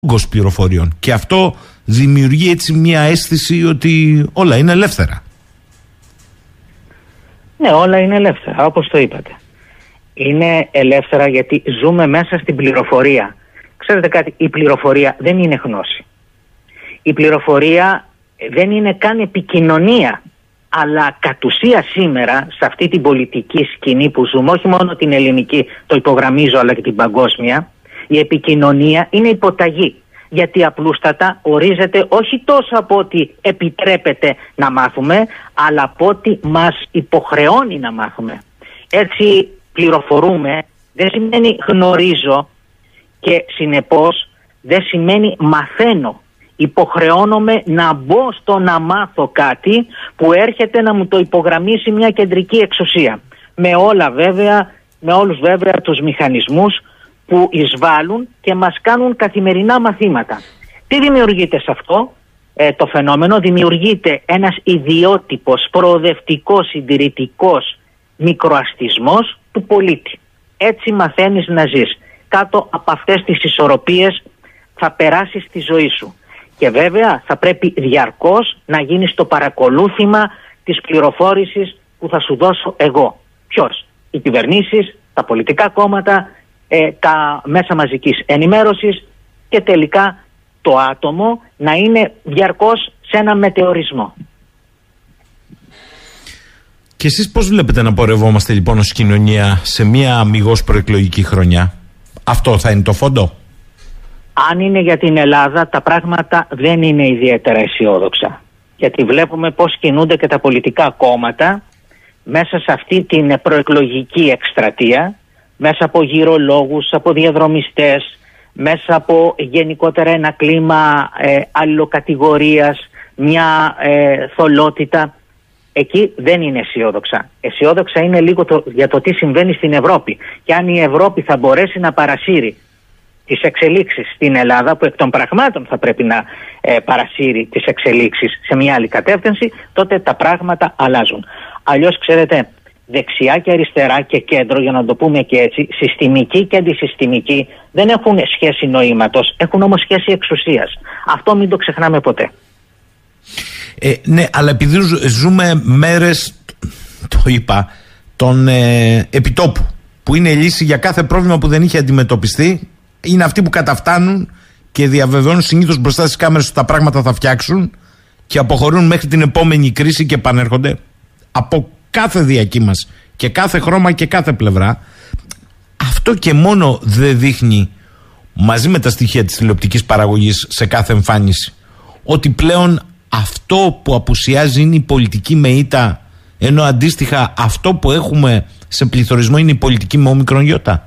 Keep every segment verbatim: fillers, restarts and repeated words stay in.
όγκος πληροφοριών. Και αυτό δημιουργεί έτσι μια αίσθηση ότι όλα είναι ελεύθερα. Ναι, όλα είναι ελεύθερα, όπως το είπατε. Είναι ελεύθερα γιατί ζούμε μέσα στην πληροφορία. Ξέρετε κάτι, η πληροφορία δεν είναι γνώση. Η πληροφορία δεν είναι καν επικοινωνία. Αλλά κατ' ουσία σήμερα, σε αυτή την πολιτική σκηνή που ζούμε, όχι μόνο την ελληνική, το υπογραμμίζω, αλλά και την παγκόσμια, η επικοινωνία είναι υποταγή. Γιατί απλούστατα ορίζεται όχι τόσο από ότι επιτρέπεται να μάθουμε, αλλά από ότι μας υποχρεώνει να μάθουμε. Έτσι πληροφορούμε, δεν σημαίνει γνωρίζω και συνεπώς δεν σημαίνει μαθαίνω. Υποχρεώνομαι να μπω στο να μάθω κάτι που έρχεται να μου το υπογραμμίσει μια κεντρική εξουσία. Με όλα βέβαια, με όλους βέβαια τους μηχανισμούς που εισβάλλουν και μας κάνουν καθημερινά μαθήματα. Τι δημιουργείται σε αυτό ε, το φαινόμενο? Δημιουργείται ένας ιδιότυπος, προοδευτικός, συντηρητικός μικροαστισμός του πολίτη. Έτσι μαθαίνεις να ζεις. Κάτω από αυτές τις ισορροπίες θα περάσεις τη ζωή σου. Και βέβαια θα πρέπει διαρκώς να γίνεις το παρακολούθημα της πληροφόρησης που θα σου δώσω εγώ. Ποιος? Οι κυβερνήσεις, τα πολιτικά κόμματα, ε, τα μέσα μαζικής ενημέρωσης και τελικά το άτομο να είναι διαρκώς σε ένα μετεωρισμό. Και εσείς πώς βλέπετε να πορευόμαστε λοιπόν ως κοινωνία σε μια αμιγώς προεκλογική χρονιά? Αυτό θα είναι το φόντο? Αν είναι για την Ελλάδα, τα πράγματα δεν είναι ιδιαίτερα αισιόδοξα. Γιατί βλέπουμε πώς κινούνται και τα πολιτικά κόμματα μέσα σε αυτή την προεκλογική εκστρατεία, μέσα από γυρολόγους, από διαδρομιστές, μέσα από γενικότερα ένα κλίμα ε, αλληλοκατηγορίας, μια ε, θολότητα. Εκεί δεν είναι αισιόδοξα. Αισιόδοξα είναι λίγο το, για το τι συμβαίνει στην Ευρώπη. Και αν η Ευρώπη θα μπορέσει να παρασύρει τις εξελίξεις στην Ελλάδα, που εκ των πραγμάτων θα πρέπει να ε, παρασύρει τις εξελίξεις σε μια άλλη κατεύθυνση, τότε τα πράγματα αλλάζουν. Αλλιώς, ξέρετε, δεξιά και αριστερά και κέντρο, για να το πούμε και έτσι, συστημική και αντισυστημική, δεν έχουν σχέση νοήματος, έχουν όμως σχέση εξουσίας. Αυτό μην το ξεχνάμε ποτέ. Ε, ναι, αλλά επειδή ζούμε μέρες, το είπα, των ε, επιτόπου, που είναι λύση για κάθε πρόβλημα που δεν είχε αντιμετωπιστεί, είναι αυτοί που καταφτάνουν και διαβεβαιώνουν συνήθως μπροστά στις κάμερες ότι τα πράγματα θα φτιάξουν και αποχωρούν μέχρι την επόμενη κρίση και επανέρχονται από κάθε διακύμαση και κάθε χρώμα και κάθε πλευρά. Αυτό και μόνο δεν δείχνει, μαζί με τα στοιχεία της τηλεοπτικής παραγωγής σε κάθε εμφάνιση, ότι πλέον αυτό που απουσιάζει είναι η πολιτική με ήττα, ενώ αντίστοιχα αυτό που έχουμε σε πληθωρισμό είναι η πολιτική με όμικρον γιώτα?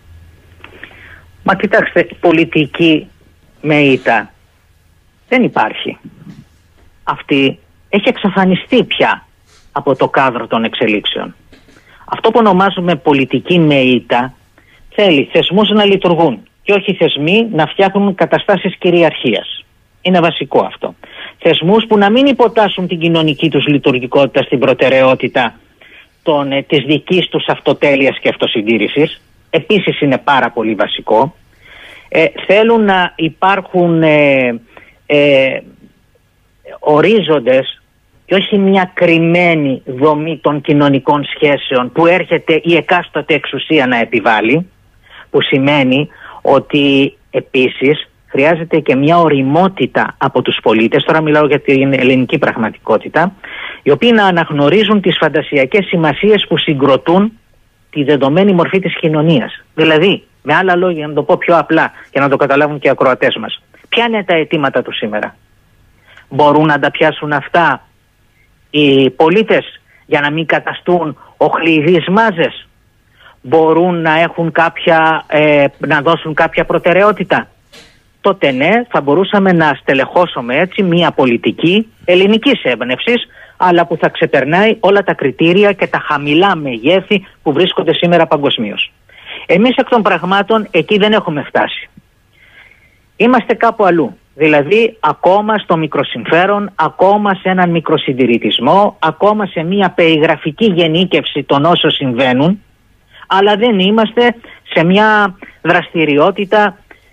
Μα κοιτάξτε, πολιτική με ήττα δεν υπάρχει. Αυτή έχει εξαφανιστεί πια από το κάδρο των εξελίξεων. Αυτό που ονομάζουμε πολιτική με ήττα θέλει θεσμούς να λειτουργούν και όχι θεσμοί να φτιάχνουν καταστάσεις κυριαρχίας. Είναι βασικό αυτό. Θεσμούς που να μην υποτάσσουν την κοινωνική τους λειτουργικότητα στην προτεραιότητα των, ε, της δικής τους αυτοτέλειας και αυτοσυντήρησης. Επίσης είναι πάρα πολύ βασικό. Ε, θέλουν να υπάρχουν ε, ε, ορίζοντες και όχι μια κρυμμένη δομή των κοινωνικών σχέσεων που έρχεται η εκάστοτε εξουσία να επιβάλλει, που σημαίνει ότι επίσης χρειάζεται και μια ωριμότητα από τους πολίτες, τώρα μιλάω για την ελληνική πραγματικότητα, οι οποίοι να αναγνωρίζουν τις φαντασιακές σημασίες που συγκροτούν τη δεδομένη μορφή της κοινωνίας. Δηλαδή, με άλλα λόγια, να το πω πιο απλά για να το καταλάβουν και οι ακροατές μας, ποια είναι τα αιτήματα του σήμερα? Μπορούν να τα πιάσουν αυτά οι πολίτες για να μην καταστούν οχλειδείς μάζες? Μπορούν να έχουν κάποια, ε, να δώσουν κάποια προτεραιότητα? Τότε ναι, θα μπορούσαμε να στελεχώσουμε έτσι μια πολιτική ελληνικής έμπνευσης, αλλά που θα ξεπερνάει όλα τα κριτήρια και τα χαμηλά μεγέθη που βρίσκονται σήμερα παγκοσμίως. Εμείς εκ των πραγμάτων εκεί δεν έχουμε φτάσει. Είμαστε κάπου αλλού. Δηλαδή ακόμα στο μικροσυμφέρον, ακόμα σε έναν μικροσυντηρητισμό, ακόμα σε μια περιγραφική γενίκευση των όσων συμβαίνουν, αλλά δεν είμαστε σε μια δραστηριότητα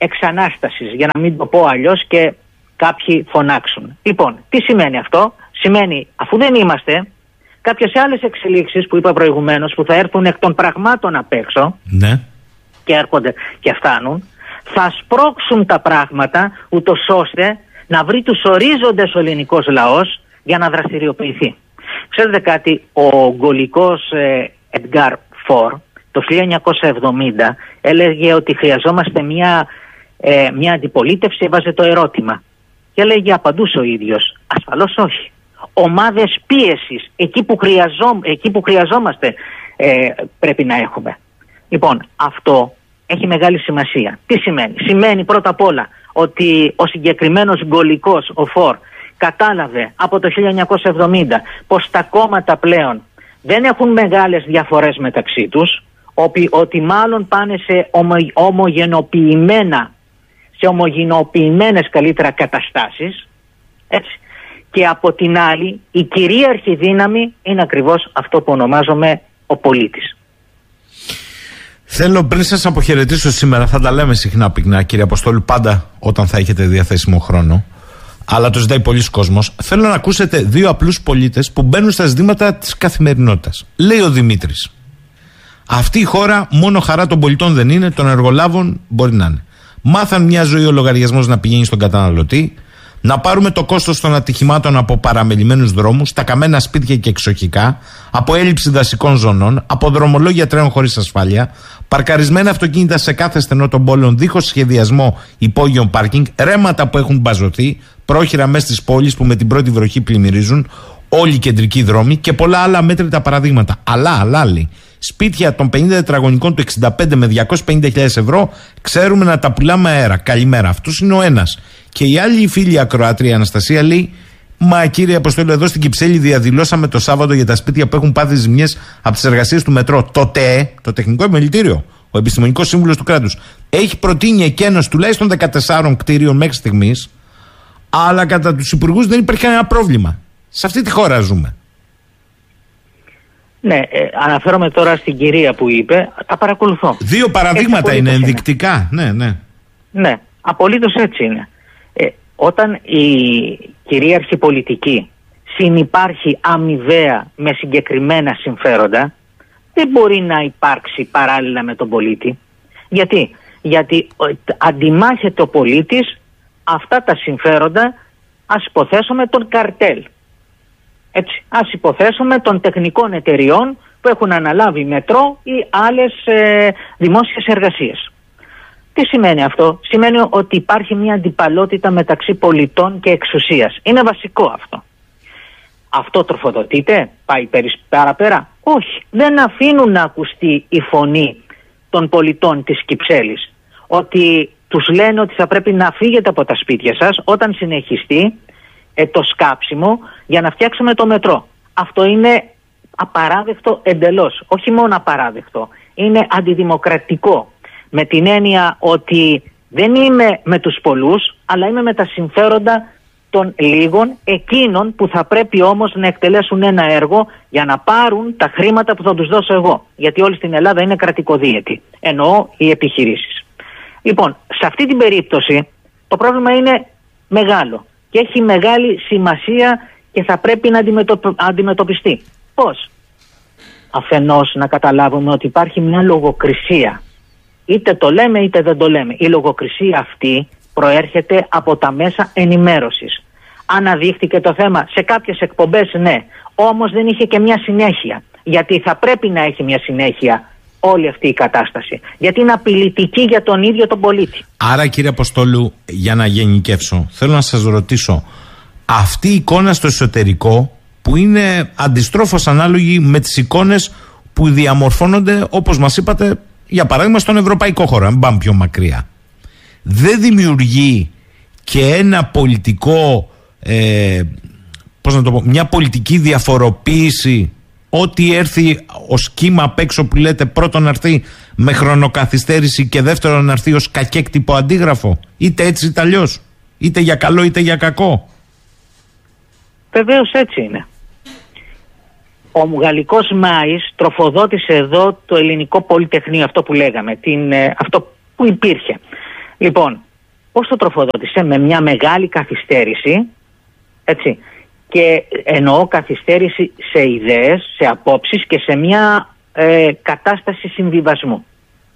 εξανάστασης, για να μην το πω αλλιώς και κάποιοι φωνάξουν. Λοιπόν, τι σημαίνει αυτό? Σημαίνει, αφού δεν είμαστε, κάποιες άλλες εξελίξεις που είπα προηγουμένως, που θα έρθουν εκ των πραγμάτων απ' έξω, ναι, και έρχονται και φτάνουν, θα σπρώξουν τα πράγματα ούτως ώστε να βρει τους ορίζοντες ο ελληνικός λαός για να δραστηριοποιηθεί. Ξέρετε κάτι, ο γκολικός ε, Edgar Faure το χίλια εννιακόσια εβδομήντα έλεγε ότι χρειαζόμαστε μια, ε, μια αντιπολίτευση, έβαζε το ερώτημα. Και έλεγε, απαντούσε ο ίδιος, ασφαλώς όχι. Ομάδες πίεσης, εκεί που, χρειαζό, εκεί που χρειαζόμαστε ε, πρέπει να έχουμε. Λοιπόν, αυτό έχει μεγάλη σημασία. Τι σημαίνει? Σημαίνει πρώτα απ' όλα ότι ο συγκεκριμένος γκολικός, ο Φορ, κατάλαβε από το χίλια εννιακόσια εβδομήντα πως τα κόμματα πλέον δεν έχουν μεγάλες διαφορές μεταξύ τους, ότι, ότι μάλλον πάνε σε ομο, ομογενοποιημένα, σε ομογενοποιημένες καλύτερα καταστάσεις, έτσι. Και από την άλλη η κυρίαρχη δύναμη είναι ακριβώς αυτό που ονομάζομαι ο πολίτης. Θέλω πριν σας αποχαιρετήσω σήμερα, θα τα λέμε συχνά πυκνά κύριε Αποστόλου, πάντα όταν θα έχετε διαθέσιμο χρόνο, αλλά το ζητάει πολλοί κόσμος. Θέλω να ακούσετε δύο απλούς πολίτες που μπαίνουν στα ζητήματα της καθημερινότητας. Λέει ο Δημήτρης, αυτή η χώρα μόνο χαρά των πολιτών δεν είναι, των εργολάβων μπορεί να είναι. Μάθαν μια ζωή ο λογαριασμός να πηγαίνει στον καταναλωτή, να πάρουμε το κόστος των ατυχημάτων από παραμελημένους δρόμους, τα καμένα σπίτια και εξοχικά, από έλλειψη δασικών ζωνών, από δρομολόγια τρένων χωρίς ασφάλεια, παρκαρισμένα αυτοκίνητα σε κάθε στενό των πόλεων δίχως σχεδιασμό υπόγειων πάρκινγκ, ρέματα που έχουν μπαζωθεί, πρόχειρα μέσα στις πόλεις που με την πρώτη βροχή πλημμυρίζουν, όλοι οι κεντρικοί δρόμοι και πολλά άλλα μέτρητα παραδείγματα. Αλλά, αλλά άλλοι. Σπίτια των πενήντα τετραγωνικών του εξήντα πέντε με διακόσιες πενήντα χιλιάδες ευρώ ξέρουμε να τα πουλάμε αέρα. Καλημέρα. Αυτός είναι ο ένας. Και η άλλη φίλη ακροάτρια, η Αναστασία, λέει: Μα κύριε Αποστόλου, εδώ στην Κυψέλη διαδηλώσαμε το Σάββατο για τα σπίτια που έχουν πάθει ζημιές από τις εργασίες του μετρό. Το ΤΕ, το Τεχνικό Επιμελητήριο, ο Επιστημονικός Σύμβουλος του Κράτους, έχει προτείνει εκένωση τουλάχιστον δεκατεσσάρων κτίριων μέχρι στιγμής, αλλά κατά τους υπουργούς δεν υπάρχει κανένα πρόβλημα. Σε αυτή τη χώρα ζούμε. Ναι, ε, αναφέρομαι τώρα στην κυρία που είπε, τα παρακολουθώ. Δύο παραδείγματα είναι ενδεικτικά. Είναι. Ναι, ναι. Ναι, απολύτως έτσι είναι. Ε, όταν η κυρίαρχη πολιτική συνυπάρχει αμοιβαία με συγκεκριμένα συμφέροντα, δεν μπορεί να υπάρξει παράλληλα με τον πολίτη. Γιατί, Γιατί αντιμάχεται ο πολίτης αυτά τα συμφέροντα, ας υποθέσουμε τον καρτέλ. Έτσι, ας υποθέσουμε των τεχνικών εταιριών που έχουν αναλάβει μετρό ή άλλες ε, δημόσιες εργασίες. Τι σημαίνει αυτό? Σημαίνει ότι υπάρχει μια αντιπαλότητα μεταξύ πολιτών και εξουσίας. Είναι βασικό αυτό. Αυτό τροφοδοτείται, πάει παραπέρα? Όχι. Δεν αφήνουν να ακουστεί η φωνή των πολιτών της Κυψέλης. Ότι τους λένε ότι θα πρέπει να φύγετε από τα σπίτια σας όταν συνεχιστεί ε, το σκάψιμο για να φτιάξουμε το μετρό. Αυτό είναι απαράδεκτο εντελώς. Όχι μόνο απαράδεκτο, είναι αντιδημοκρατικό. Με την έννοια ότι δεν είμαι με τους πολλούς, αλλά είμαι με τα συμφέροντα των λίγων, εκείνων που θα πρέπει όμως να εκτελέσουν ένα έργο για να πάρουν τα χρήματα που θα τους δώσω εγώ. Γιατί όλοι στην Ελλάδα είναι κρατικοδίαιτοι. Εννοώ οι επιχειρήσεις. Λοιπόν, σε αυτή την περίπτωση το πρόβλημα είναι μεγάλο και έχει μεγάλη σημασία και θα πρέπει να αντιμετωπι... αντιμετωπιστεί. Πώς? Αφενός να καταλάβουμε ότι υπάρχει μια λογοκρισία. Είτε το λέμε είτε δεν το λέμε. Η λογοκρισία αυτή προέρχεται από τα μέσα ενημέρωσης. Αναδείχθηκε το θέμα σε κάποιες εκπομπές, ναι. Όμως δεν είχε και μια συνέχεια. Γιατί θα πρέπει να έχει μια συνέχεια όλη αυτή η κατάσταση. Γιατί είναι απειλητική για τον ίδιο τον πολίτη. Άρα, κύριε Αποστόλου, για να γενικεύσω, θέλω να σας ρωτήσω, αυτή η εικόνα στο εσωτερικό που είναι αντιστρόφως ανάλογη με τις εικόνες που διαμορφώνονται, όπως μας είπατε, για παράδειγμα στον ευρωπαϊκό χώρο, αν πάμε πιο μακριά, δεν δημιουργεί και ένα πολιτικό, ε, πώς να το πω, μια πολιτική διαφοροποίηση, ό,τι έρθει ως κύμα απ' έξω που λέτε, πρώτον να έρθει με χρονοκαθυστέρηση και δεύτερον να έρθει ως κακέκτυπο αντίγραφο, είτε έτσι είτε αλλιώς, είτε για καλό είτε για κακό? Βεβαίως έτσι είναι. Ο γαλλικός Μάης τροφοδότησε εδώ το ελληνικό πολυτεχνείο, αυτό που λέγαμε, την, αυτό που υπήρχε. Λοιπόν, πώς το τροφοδότησε? Με μια μεγάλη καθυστέρηση, έτσι, και εννοώ καθυστέρηση σε ιδέες, σε απόψεις και σε μια ε, κατάσταση συμβιβασμού.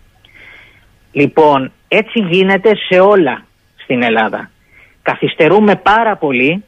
Λοιπόν, έτσι γίνεται σε όλα στην Ελλάδα. Καθυστερούμε πάρα πολύ,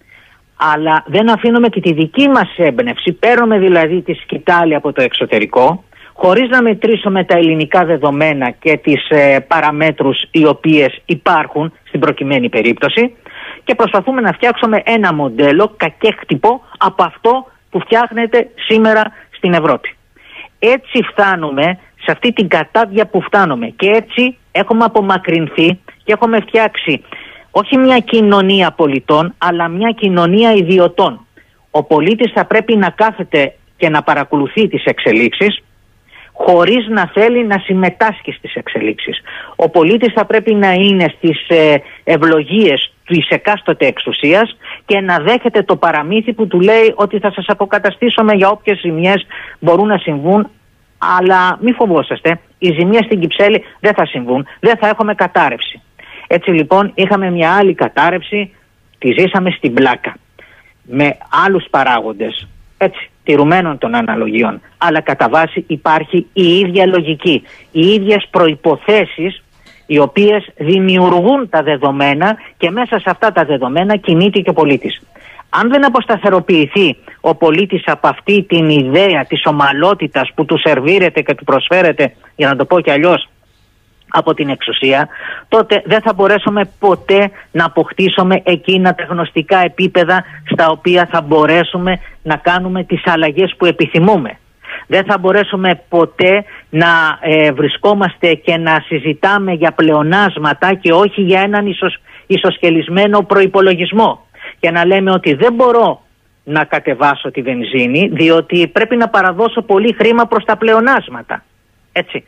αλλά δεν αφήνουμε και τη δική μας έμπνευση, παίρνουμε δηλαδή τη σκητάλη από το εξωτερικό, χωρίς να μετρήσουμε τα ελληνικά δεδομένα και τις ε, παραμέτρους οι οποίες υπάρχουν στην προκειμένη περίπτωση, και προσπαθούμε να φτιάξουμε ένα μοντέλο κακέκτυπο από αυτό που φτιάχνεται σήμερα στην Ευρώπη. Έτσι φτάνουμε σε αυτή την κατάδια που φτάνουμε, και έτσι έχουμε απομακρυνθεί και έχουμε φτιάξει όχι μια κοινωνία πολιτών, αλλά μια κοινωνία ιδιωτών. Ο πολίτης θα πρέπει να κάθεται και να παρακολουθεί τις εξελίξεις, χωρίς να θέλει να συμμετάσχει στις εξελίξεις. Ο πολίτης θα πρέπει να είναι στις ε, ευλογίες της εκάστοτε εξουσίας και να δέχεται το παραμύθι που του λέει ότι θα σας αποκαταστήσουμε για όποιες ζημιές μπορούν να συμβούν, αλλά μη φοβόσαστε, οι ζημιές στην Κυψέλη δεν θα συμβούν, δεν θα έχουμε κατάρρευση. Έτσι λοιπόν είχαμε μια άλλη κατάρρευση, τη ζήσαμε στην πλάκα, με άλλους παράγοντες, έτσι, τηρουμένων των αναλογιών, αλλά κατά βάση υπάρχει η ίδια λογική, οι ίδιες προϋποθέσεις οι οποίες δημιουργούν τα δεδομένα, και μέσα σε αυτά τα δεδομένα κινείται και ο πολίτης. Αν δεν αποσταθεροποιηθεί ο πολίτης από αυτή την ιδέα της ομαλότητας που του σερβίρεται και του προσφέρεται, για να το πω κι αλλιώς, από την εξουσία, τότε δεν θα μπορέσουμε ποτέ να αποκτήσουμε εκείνα τα γνωστικά επίπεδα στα οποία θα μπορέσουμε να κάνουμε τις αλλαγές που επιθυμούμε. Δεν θα μπορέσουμε ποτέ να ε, βρισκόμαστε και να συζητάμε για πλεονάσματα και όχι για έναν ισος, ισοσκελισμένο προϋπολογισμό, και να λέμε ότι δεν μπορώ να κατεβάσω τη βενζίνη διότι πρέπει να παραδώσω πολύ χρήμα προς τα πλεονάσματα. Έτσι.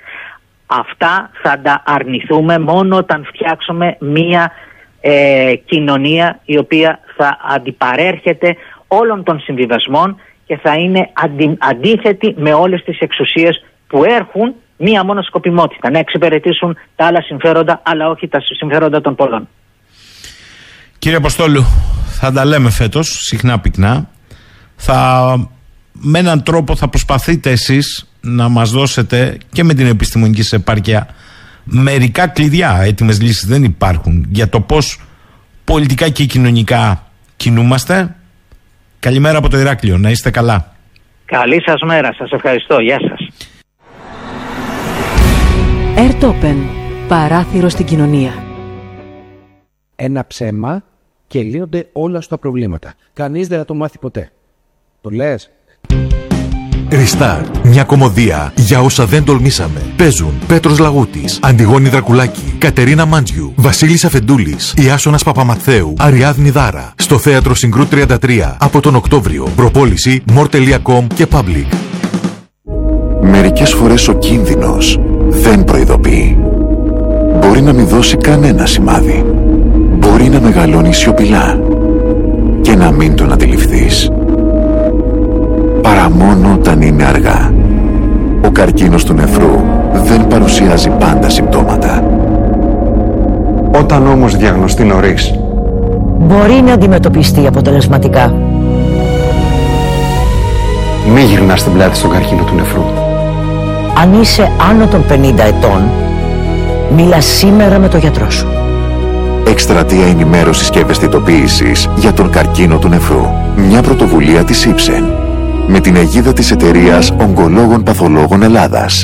Αυτά θα τα αρνηθούμε μόνο όταν φτιάξουμε μία ε, κοινωνία η οποία θα αντιπαρέρχεται όλων των συμβιβασμών και θα είναι αντι, αντίθετη με όλες τις εξουσίες που έρχουν μία μόνο σκοπιμότητα, να εξυπηρετήσουν τα άλλα συμφέροντα, αλλά όχι τα συμφέροντα των πολλών. Κύριε Αποστόλου, θα τα λέμε φέτος συχνά πυκνά. Θα, με έναν τρόπο θα προσπαθείτε εσείς να μας δώσετε και με την επιστημονική σας επάρκεια μερικά κλειδιά. Έτοιμες λύσεις δεν υπάρχουν για το πώς πολιτικά και κοινωνικά κινούμαστε. Καλημέρα από το Ηράκλειο, να είστε καλά. Καλή σας μέρα, σας ευχαριστώ, γεια σας. Airtopen, παράθυρο στην κοινωνία. Ένα ψέμα και λύνονται όλα στα προβλήματα. Κανείς δεν θα το μάθει ποτέ. Το λες? Restart. Μια κομμωδία για όσα δεν τολμήσαμε. Παίζουν Πέτρος Λαγούτης, Αντιγόνη Δρακουλάκη, Κατερίνα Μάντζιου, Βασίλης Αφεντούλης, Ιάσονας Παπαμαθαίου, Αριάδνη Δάρα. Στο Θέατρο Συγκρού τριάντα τρία από τον Οκτώβριο. Προπόληση μορ τελεία κομ και Public. Μερικές φορές ο κίνδυνος δεν προειδοποιεί. Μπορεί να μην δώσει κανένα σημάδι. Μπορεί να μεγαλώνει σιωπηλά και να μην τον αντιληφθείς. Παρά μόνο όταν είναι αργά. Ο καρκίνος του νεφρού δεν παρουσιάζει πάντα συμπτώματα. Όταν όμως διαγνωστεί νωρίς, μπορεί να αντιμετωπιστεί αποτελεσματικά. μη γυρνάς την πλάτη στον καρκίνο του νεφρού. Αν είσαι άνω των πενήντα ετών, μίλα σήμερα με τον γιατρό σου. Εκστρατεία ενημέρωσης και ευαισθητοποίησης για τον καρκίνο του νεφρού. Μια πρωτοβουλία της Ipsen με την αιγίδα της εταιρείας Ογκολόγων Παθολόγων Ελλάδας.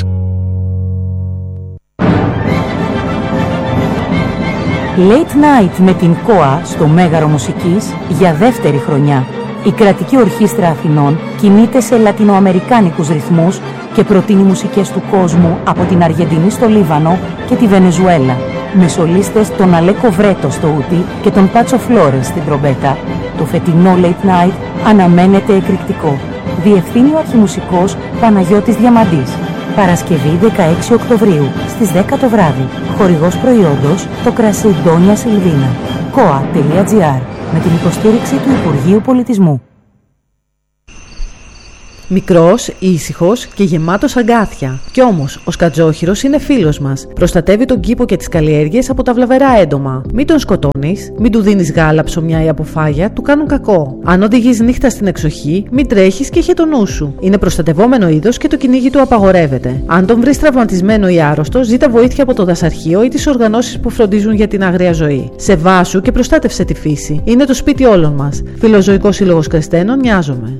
Late Night με την ΚΟΑ στο Μέγαρο Μουσικής για δεύτερη χρονιά. Η κρατική ορχήστρα Αθηνών κινείται σε λατινοαμερικάνικους ρυθμούς και προτείνει μουσικές του κόσμου από την Αργεντινή στο Λίβανο και τη Βενεζουέλα. Με σολίστες τον Αλέκο Βρέτο στο ούτι και τον Πάτσο Φλόρες στην τρομπέτα. Το φετινό Late Night αναμένεται εκρηκτικό. Διευθύνει ο αρχιμουσικός Παναγιώτης Διαμαντής. Παρασκευή δεκαέξι Οκτωβρίου στις δέκα το βράδυ. Χορηγός προϊόντος το κρασί Ντόνια Σιλβίνα. κοα τελεία τζι άρ με την υποστήριξη του Υπουργείου Πολιτισμού. Μικρός, ήσυχος και γεμάτος αγκάθια. Κι όμως, ο σκατζόχυρος είναι φίλος μας. Προστατεύει τον κήπο και τις καλλιέργειες από τα βλαβερά έντομα. Μην τον σκοτώνεις, μην του δίνεις γάλα, ψωμιά ή αποφάγια, του κάνουν κακό. Αν οδηγείς νύχτα στην εξοχή, μην τρέχεις και είχε το νου σου. Είναι προστατευόμενο είδος και το κυνήγι του απαγορεύεται. Αν τον βρεις τραυματισμένο ή άρρωστο, ζήτα βοήθεια από το δασαρχείο ή τις οργανώσεις που φροντίζουν για την άγρια ζωή. Σεβάσου και προστάτευσε τη φύση. Είναι το σπίτι όλων μας. Φιλοζωικός Σύλλογος Κρεστένων, Νοιάζομαι.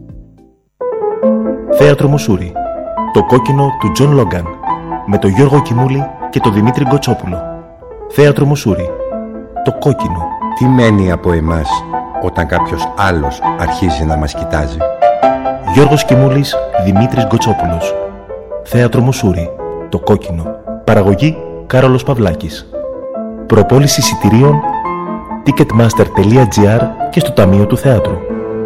Θέατρο Μουσούρι. Το κόκκινο του Τζον Λόγκαν. Με τον Γιώργο Κιμούλη και τον Δημήτρη Γκοτσόπουλο. Θέατρο Μουσούρι. Το κόκκινο. Τι μένει από εμάς όταν κάποιος άλλος αρχίζει να μας κοιτάζει? Γιώργος Κιμούλης, Δημήτρης Γκοτσόπουλος. Θέατρο Μουσούρι. Το κόκκινο. Παραγωγή Κάρολος Παυλάκης. Προπόληση εισιτηρίων ticketmaster τελεία τζι άρ και στο Ταμείο του Θεάτρου.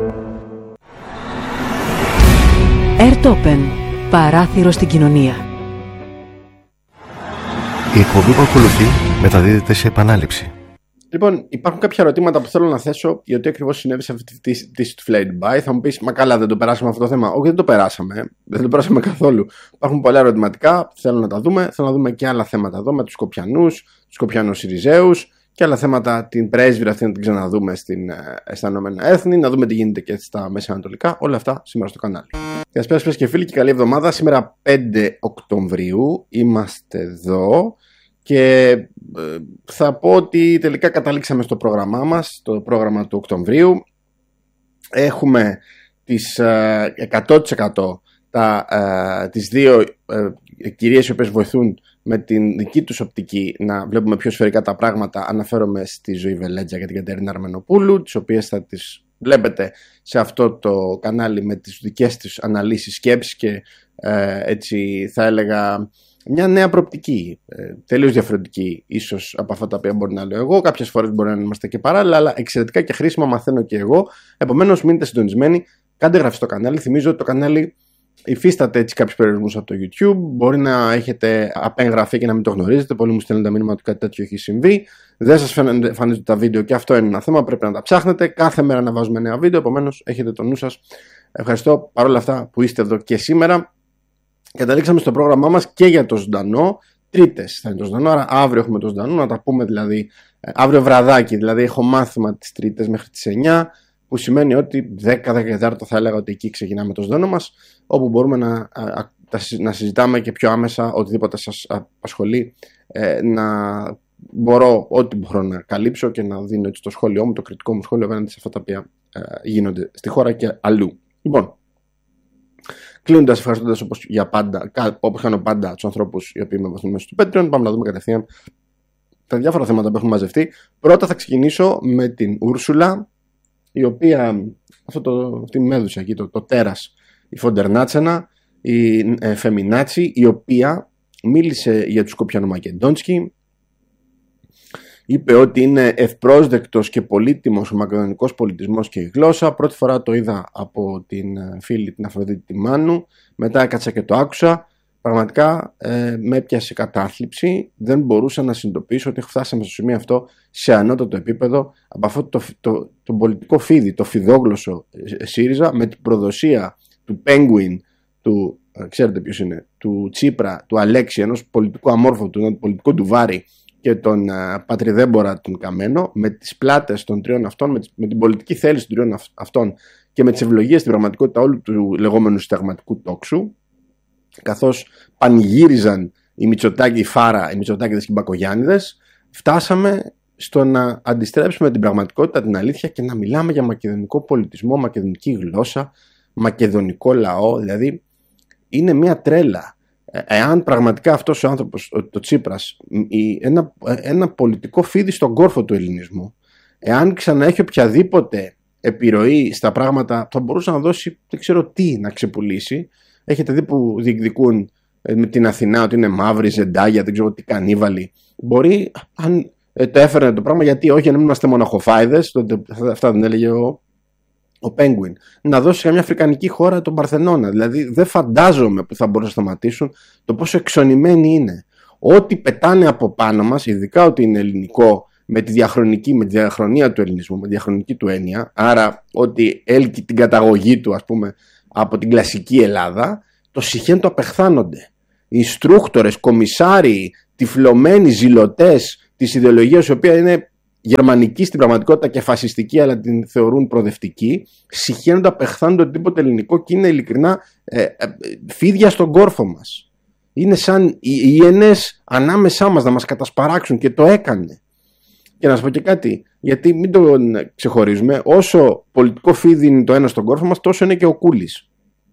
Airtopen. Παράθυρο στην κοινωνία. Η εκπομπή που ακολουθεί μεταδίδεται σε επανάληψη. Λοιπόν, υπάρχουν κάποια ερωτήματα που θέλω να θέσω γιατί ακριβώς συνέβη σε αυτή τη πτήση του Fly Dubai. Θα μου πεις, μα καλά, δεν το περάσαμε αυτό το θέμα. Όχι, δεν το περάσαμε. Δεν το περάσαμε καθόλου. Υπάρχουν πολλά ερωτηματικά. Θέλω να τα δούμε. Θέλω να δούμε και άλλα θέματα εδώ με τους Σκοπιανούς, τους Σκοπιανούς Συριζέους και άλλα θέματα. Την πρέσβυρα αυτή να την ξαναδούμε στην αισθανόμενα έθνη. Να δούμε τι γίνεται και στα Μέσα Ανατολικά. Όλα αυτά σήμερα στο κανάλι. Γεια σας, και φίλοι, και καλή εβδομάδα. Σήμερα πέντε Οκτωβρίου είμαστε εδώ. Και θα πω ότι τελικά καταλήξαμε στο πρόγραμμά μας, το πρόγραμμα του Οκτωβρίου. Έχουμε τις εκατό τοις εκατό τα, τις δύο κυρίες οι οποίες βοηθούν με την δική τους οπτική να βλέπουμε πιο σφαιρικά τα πράγματα. Αναφέρομαι στη Ζωή Βελέτζα και την Κατερίνα Αρμενοπούλου, τις οποίες θα τις βλέπετε σε αυτό το κανάλι με τις δικές τους αναλύσεις, σκέψεις και έτσι θα έλεγα μια νέα προοπτική, ε, τελείως διαφορετική ίσως από αυτά τα οποία μπορεί να λέω εγώ. Κάποιες φορές μπορεί να είμαστε και παράλληλα, αλλά εξαιρετικά και χρήσιμα μαθαίνω και εγώ. Επομένως, μείνετε συντονισμένοι, κάντε εγγραφή στο κανάλι. Θυμίζω ότι το κανάλι υφίσταται έτσι κάποιους περιορισμούς από το YouTube. Μπορεί να έχετε απεγγραφή και να μην το γνωρίζετε. Πολλοί μου στέλνουν τα μήνυμα ότι κάτι τέτοιο έχει συμβεί. Δεν σας εμφανίζονται τα βίντεο και αυτό είναι ένα θέμα. Πρέπει να τα ψάχνετε. Κάθε μέρα να βάζουμε νέα βίντεο. Επομένως, έχετε το νου σας. Ευχαριστώ παρόλα αυτά που είστε εδώ και σήμερα. Καταλήξαμε στο πρόγραμμά μας και για το ζωντανό. Τρίτες θα είναι το ζωντανό, άρα αύριο έχουμε το ζωντανό. Να τα πούμε δηλαδή αύριο βραδάκι. Δηλαδή έχω μάθημα τις Τρίτες μέχρι τις εννιά, που σημαίνει ότι δέκα δέκα θα έλεγα ότι εκεί ξεκινάμε το ζωντανό μας, όπου μπορούμε να, να συζητάμε και πιο άμεσα οτιδήποτε σας απασχολεί, να μπορώ ό,τι μπορώ να καλύψω και να δίνω έτσι το σχόλιο μου, το κριτικό μου σχόλιο απέναντι σε αυτά τα οποία γίνονται στη χώρα και αλλού. Λοιπόν, κλείνοντας, ευχαριστώντας όπως για πάντα, όπως κάνω πάντα τους ανθρώπους οι οποίοι με βοηθούν μέσα στο Patreon, πάμε να δούμε κατευθείαν τα διάφορα θέματα που έχουν μαζευτεί. Πρώτα θα ξεκινήσω με την Ούρσουλα, η οποία, αυτό το, αυτή με έδωσε εκεί το, το τέρας, η Φοντερνάτσενα, η ε, Φεμινάτσι, η οποία μίλησε για τους Σκοπιανομακεντόνσκι. Είπε ότι είναι ευπρόσδεκτος και πολύτιμος ο μακεδονικός πολιτισμός και η γλώσσα. Πρώτη φορά το είδα από την φίλη την Αφροδίτη Μάνου. Μετά έκατσα και το άκουσα. Πραγματικά ε, με έπιασε κατάθλιψη. Δεν μπορούσα να συνειδητοποιήσω ότι φτάσαμε στο σημείο αυτό σε ανώτατο επίπεδο από αυτό το, το, το, το πολιτικό φίδι, το φιδόγλωσσο ΣΥΡΙΖΑ, με την προδοσία του Penguin, του, ξέρετε ποιος είναι, του Τσίπρα, του Αλέξη, ενός πολιτικού αμόρφωτου, του πολιτικού του Βάρη, και τον uh, πατριδέμπορα τον Καμένο, με τις πλάτες των τριών αυτών, με, τις, με την πολιτική θέληση των τριών αυτών και με τις ευλογίες στην πραγματικότητα όλου του λεγόμενου συνταγματικού τόξου, καθώς πανηγύριζαν οι Μητσοτάκη, η Φάρα, οι Μητσοτάκηδες και οι Μπακογιάννηδες, φτάσαμε στο να αντιστρέψουμε την πραγματικότητα, την αλήθεια και να μιλάμε για μακεδονικό πολιτισμό, μακεδονική γλώσσα, μακεδονικό λαό. Δηλαδή είναι μια τρέλα. Εάν πραγματικά αυτός ο άνθρωπος, ο, το Τσίπρας, ένα, ένα πολιτικό φίδι στον κόρφο του ελληνισμού, εάν ξαναέχει οποιαδήποτε επιρροή στα πράγματα, θα μπορούσε να δώσει, δεν ξέρω τι, να ξεπουλήσει. Έχετε δει που διεκδικούν με την Αθηνά ότι είναι μαύρη, ζεντάγια, δεν ξέρω τι, κανίβαλοι. Μπορεί, αν το έφερνε το πράγμα, γιατί όχι, αν μην είμαστε μοναχοφάιδες, τότε αυτά δεν έλεγε ο ο Penguin, να δώσει καμιά αφρικανική χώρα τον Παρθενώνα. Δηλαδή δεν φαντάζομαι που θα μπορούν να σταματήσουν το πόσο εξονημένοι είναι. Ό,τι πετάνε από πάνω μας, ειδικά ότι είναι ελληνικό, με τη διαχρονική, με τη διαχρονία του ελληνισμού, με τη διαχρονική του έννοια, άρα ότι έλκει την καταγωγή του, ας πούμε, από την κλασική Ελλάδα, το συχαίνουν, το απεχθάνονται. Οι instructors, κομισάροι, τυφλωμένοι ζηλωτές της ιδεολογίας, η οποία είναι γερμανική στην πραγματικότητα και φασιστική, αλλά την θεωρούν προοδευτική, συχαίνονται, απεχθάνονται οτιδήποτε ελληνικό και είναι ειλικρινά ε, ε, φίδια στον κόρφο μας. Είναι σαν οι ιενές ανάμεσά μας να μας κατασπαράξουν, και το έκανε. Και να σας πω και κάτι, γιατί μην το ξεχωρίζουμε, όσο πολιτικό φίδι είναι το ένα στον κόρφο μας, τόσο είναι και ο Κούλης.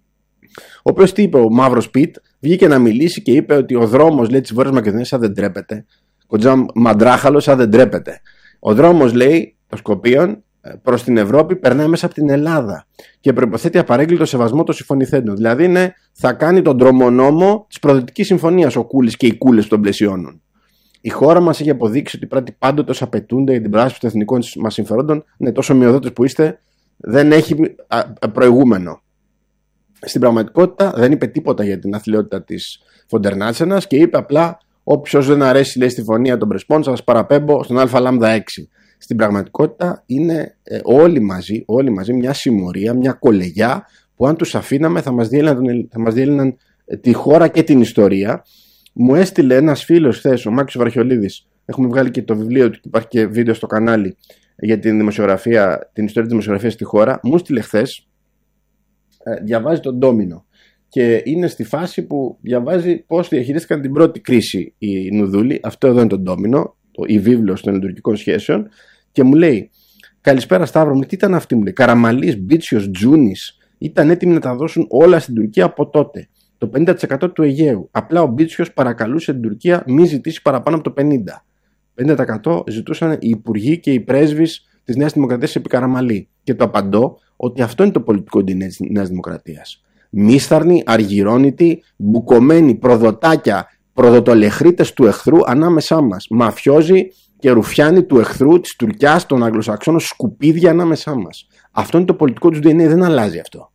Ο οποίος τι είπε, ο Μαύρος Πιτ, βγήκε να μιλήσει και είπε ότι ο δρόμος, λέει, της Βόρειας Μακεδονίας, σαν δεν τρέπεται. Κοντζάμ Μαντράχαλος, σαν δεν τρέπεται. Ο δρόμος, λέει, των Σκοπίων προς την Ευρώπη περνάει μέσα από την Ελλάδα και προϋποθέτει απαρέγκλητο σεβασμό των συμφωνηθέντων. Δηλαδή είναι, θα κάνει τον τρομονόμο της Προοδευτικής Συμφωνίας ο Κούλης και οι Κούλες που τον πλαισιώνουν. Η χώρα μας έχει αποδείξει ότι πρέπει πάντοτε όσα απαιτούνται για την πράσινη των εθνικών μας συμφερόντων, είναι τόσο ομοιοδότες που είστε, δεν έχει προηγούμενο. Στην πραγματικότητα δεν είπε τίποτα για την αθλειότητα της Φοντερνάτσενας και είπε απλά: όποιος δεν αρέσει, λέει, στη φωνία των Πρεσπών, σας παραπέμπω στον Α Λάμδα έξι. Στην πραγματικότητα είναι ε, όλοι μαζί, όλοι μαζί μια συμμορία, μια κολεγιά που αν τους αφήναμε θα μας διέλυναν, θα μας διέλυναν ε, τη χώρα και την ιστορία. Μου έστειλε ένας φίλος χθες, ο Μάκης Βαρχιολίδης, έχουμε βγάλει και το βιβλίο του, υπάρχει και βίντεο στο κανάλι για την δημοσιογραφία, την ιστορία της δημοσιογραφίας στη χώρα. Μου έστειλε χθες, ε, διαβάζει τον Ντόμινο. Και είναι στη φάση που διαβάζει πώς διαχειρίστηκαν την πρώτη κρίση οι Νουδούλοι. Αυτό εδώ είναι το Ντόμινο, η βίβλος των λειτουργικών σχέσεων. Και μου λέει: καλησπέρα Σταύρο μου, τι ήταν αυτή, μου λέει. Καραμαλής, Μπίτσιος, Τζούνης ήταν έτοιμοι να τα δώσουν όλα στην Τουρκία από τότε. Το πενήντα τοις εκατό του Αιγαίου. Απλά ο Μπίτσιος παρακαλούσε την Τουρκία μη ζητήσει παραπάνω από το πενήντα. πενήντα τοις εκατό ζητούσαν οι υπουργοί και οι πρέσβεις της Νέας Δημοκρατίας επί Καραμαλή. Και το απαντώ ότι αυτό είναι το πολιτικό της Νέας Δημοκρατίας. Μίσθαρνοι, αργυρώνητοι, μπουκωμένοι προδοτάκια, προδοτολεχρίτες του εχθρού ανάμεσά μας. Μαφιόζοι και ρουφιάνοι του εχθρού, της Τουρκιάς, των Αγγλοσαξώνων, σκουπίδια ανάμεσά μας. Αυτό είναι το πολιτικό του ντι εν έι, δεν αλλάζει αυτό.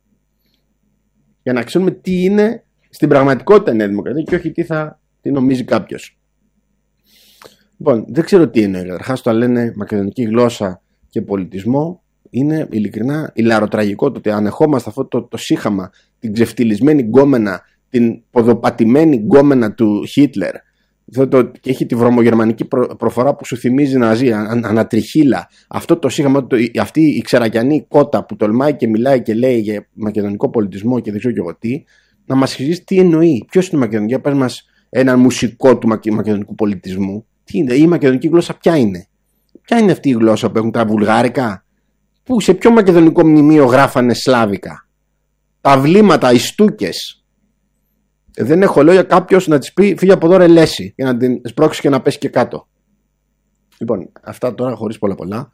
Για να ξέρουμε τι είναι στην πραγματικότητα η Νέα Δημοκρατία και όχι τι, θα, τι νομίζει κάποιος. Λοιπόν, δεν ξέρω τι εννοεί. Καταρχάς, το λένε μακεδονική γλώσσα και πολιτισμό. Είναι ειλικρινά ηλαροτραγικό το ότι ανεχόμαστε αυτό το, το σύχαμα, την ξεφτυλισμένη γκόμενα, την ποδοπατημένη γκόμενα του Χίτλερ, το, και έχει τη βρωμογερμανική προ, προφορά που σου θυμίζει Ναζί, αν, ανατριχύλα. Αυτό το σύγχαμα, το, αυτή η ξερακιανή κότα που τολμάει και μιλάει και λέει για μακεδονικό πολιτισμό και δεν ξέρω και εγώ τι, να μας εξηγήσει τι εννοεί. Ποιος είναι ο μακεδονικός, πες μας έναν μουσικό του μακεδονικού πολιτισμού. Τι είναι, η μακεδονική γλώσσα ποια είναι. Ποια είναι αυτή η γλώσσα που έχουν τα βουλγάρικα. Πού, σε ποιο μακεδονικό μνημείο γράφανε σλάβικα. Τα βλήματα, οι στούκες. Δεν έχω λόγια κάποιος να της πει φύγε από εδώ ρε Λέση, για να την σπρώξει και να πέσει και κάτω. Λοιπόν, αυτά τώρα χωρίς πολλά πολλά.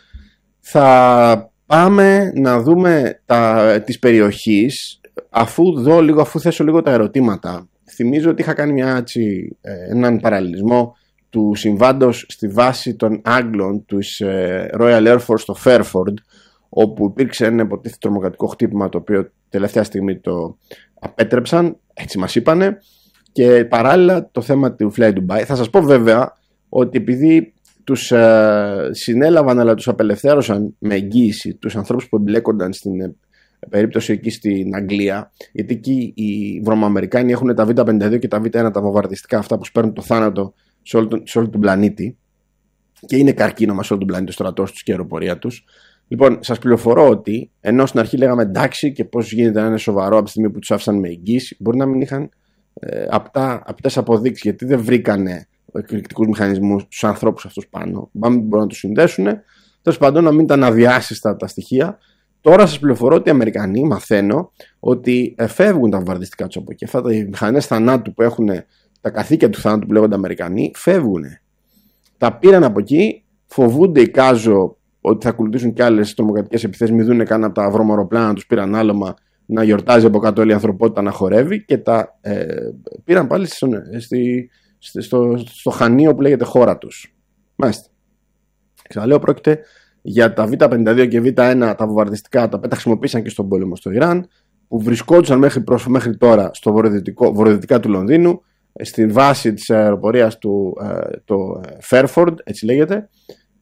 Θα πάμε να δούμε τα, της περιοχής, αφού δω λίγο, αφού θέσω λίγο τα ερωτήματα. Θυμίζω ότι είχα κάνει μια, έτσι, έναν παραλληλισμό του συμβάντος στη βάση των Άγγλων του Royal Air Force στο Fairford, όπου υπήρξε ένα υποτίθεται τρομοκρατικό χτύπημα το οποίο τελευταία στιγμή το απέτρεψαν, έτσι μας είπανε, και παράλληλα το θέμα του Fly Dubai. Θα σας πω βέβαια ότι επειδή τους ε, συνέλαβαν αλλά τους απελευθέρωσαν με εγγύηση τους ανθρώπους που εμπλέκονταν στην ε, περίπτωση εκεί στην Αγγλία, γιατί εκεί οι Βρωμοαμερικάνοι έχουν τα βι πενήντα δύο και τα βι ένα, τα βομβαρδιστικά αυτά που σπέρνουν το θάνατο σε όλο, σε όλο τον πλανήτη, και είναι καρκίνωμα σε όλο τον πλανήτη ο στρατός τους και η αεροπορία τους. Λοιπόν, σας πληροφορώ ότι ενώ στην αρχή λέγαμε εντάξει και πώς γίνεται να είναι σοβαρό από τη στιγμή που τους άφησαν με εγγύηση, μπορεί να μην είχαν ε, απτά, απτές αποδείξεις, γιατί δεν βρήκανε εκρηκτικούς μηχανισμούς στους ανθρώπους αυτούς πάνω. Πάμε μπορούν να τους συνδέσουν. Τέλος πάντων, να μην ήταν αδιάσυστα τα στοιχεία. Τώρα σας πληροφορώ ότι οι Αμερικανοί, μαθαίνω, ότι φεύγουν τα βομβαρδιστικά τους από εκεί. Αυτά τα μηχανές θανάτου που έχουν, τα καθήκια του θανάτου που λέγονται Αμερικανοί, φεύγουν. Τα πήραν από εκεί, φοβούνται, εικάζω, ότι θα ακολουθήσουν και άλλες τρομοκρατικές επιθέσεις, μην δουν καν από τα βρωμοροπλάνα, τους πήραν άλωμα να γιορτάζει από κάτω όλη η ανθρωπότητα να χορεύει, και τα ε, πήραν πάλι στο, στη, στο, στο χανείο που λέγεται χώρα τους. Μάλιστα. Ξαναλέω, πρόκειται για τα βι πενήντα δύο και βι ένα, τα βομβαρδιστικά, τα οποία τα χρησιμοποίησαν και στον πόλεμο στο Ιράν, που βρισκόντουσαν μέχρι, προς, μέχρι τώρα στο βορειοδυτικά του Λονδίνου, στη βάση της αεροπορίας του ε, το Fairford, έτσι λέγεται,